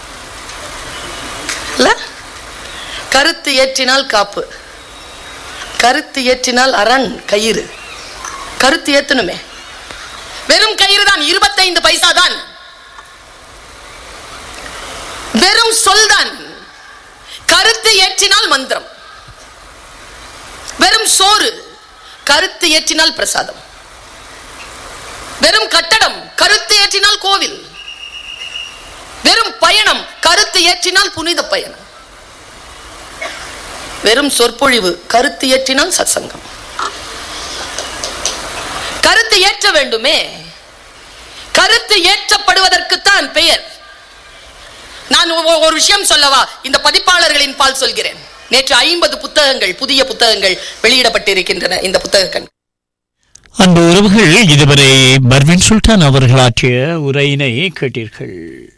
கருத்து ஏற்றினால் காப்பு, கருத்து ஏற்றினால் அரண் கயிறு. கருத்து ஏத்தணுமே, வெறும் கயிறு தான், 25 பைசா தான், வெறும் சொல் தான். கருத்து ஏற்றினால் மந்திரம், வெறும் சோறு, கருத்து ஏற்றினால் பிரசாதம், வெறும் கட்டடம், கருத்து ஏற்றினால் கோவில், வெறும் பயணம், கருத்து ஏற்றினால் புனித பயணம், வெறும் சொற்பொழிவு, கருத்து ஏற்றினால் சத்சங்கம். கருத்து ஏற்ற வேண்டுமே, கருத்து ஏற்றப்படுவதற்குத்தான் பெயர். நான் ஒரு விஷயம் சொல்லவா? இந்த பதிப்பாளர்களின் பால் சொல்கிறேன். நேற்று 50 புத்தகங்கள், புதிய புத்தகங்கள் வெளியிடப்பட்டிருக்கின்றன. இந்த புத்தகங்கள் அன்பு உறவுகள், இதுவரை பர்வீன் சுல்தான் அவர்கள் ஆற்றிய உரையினை கேட்டீர்கள்.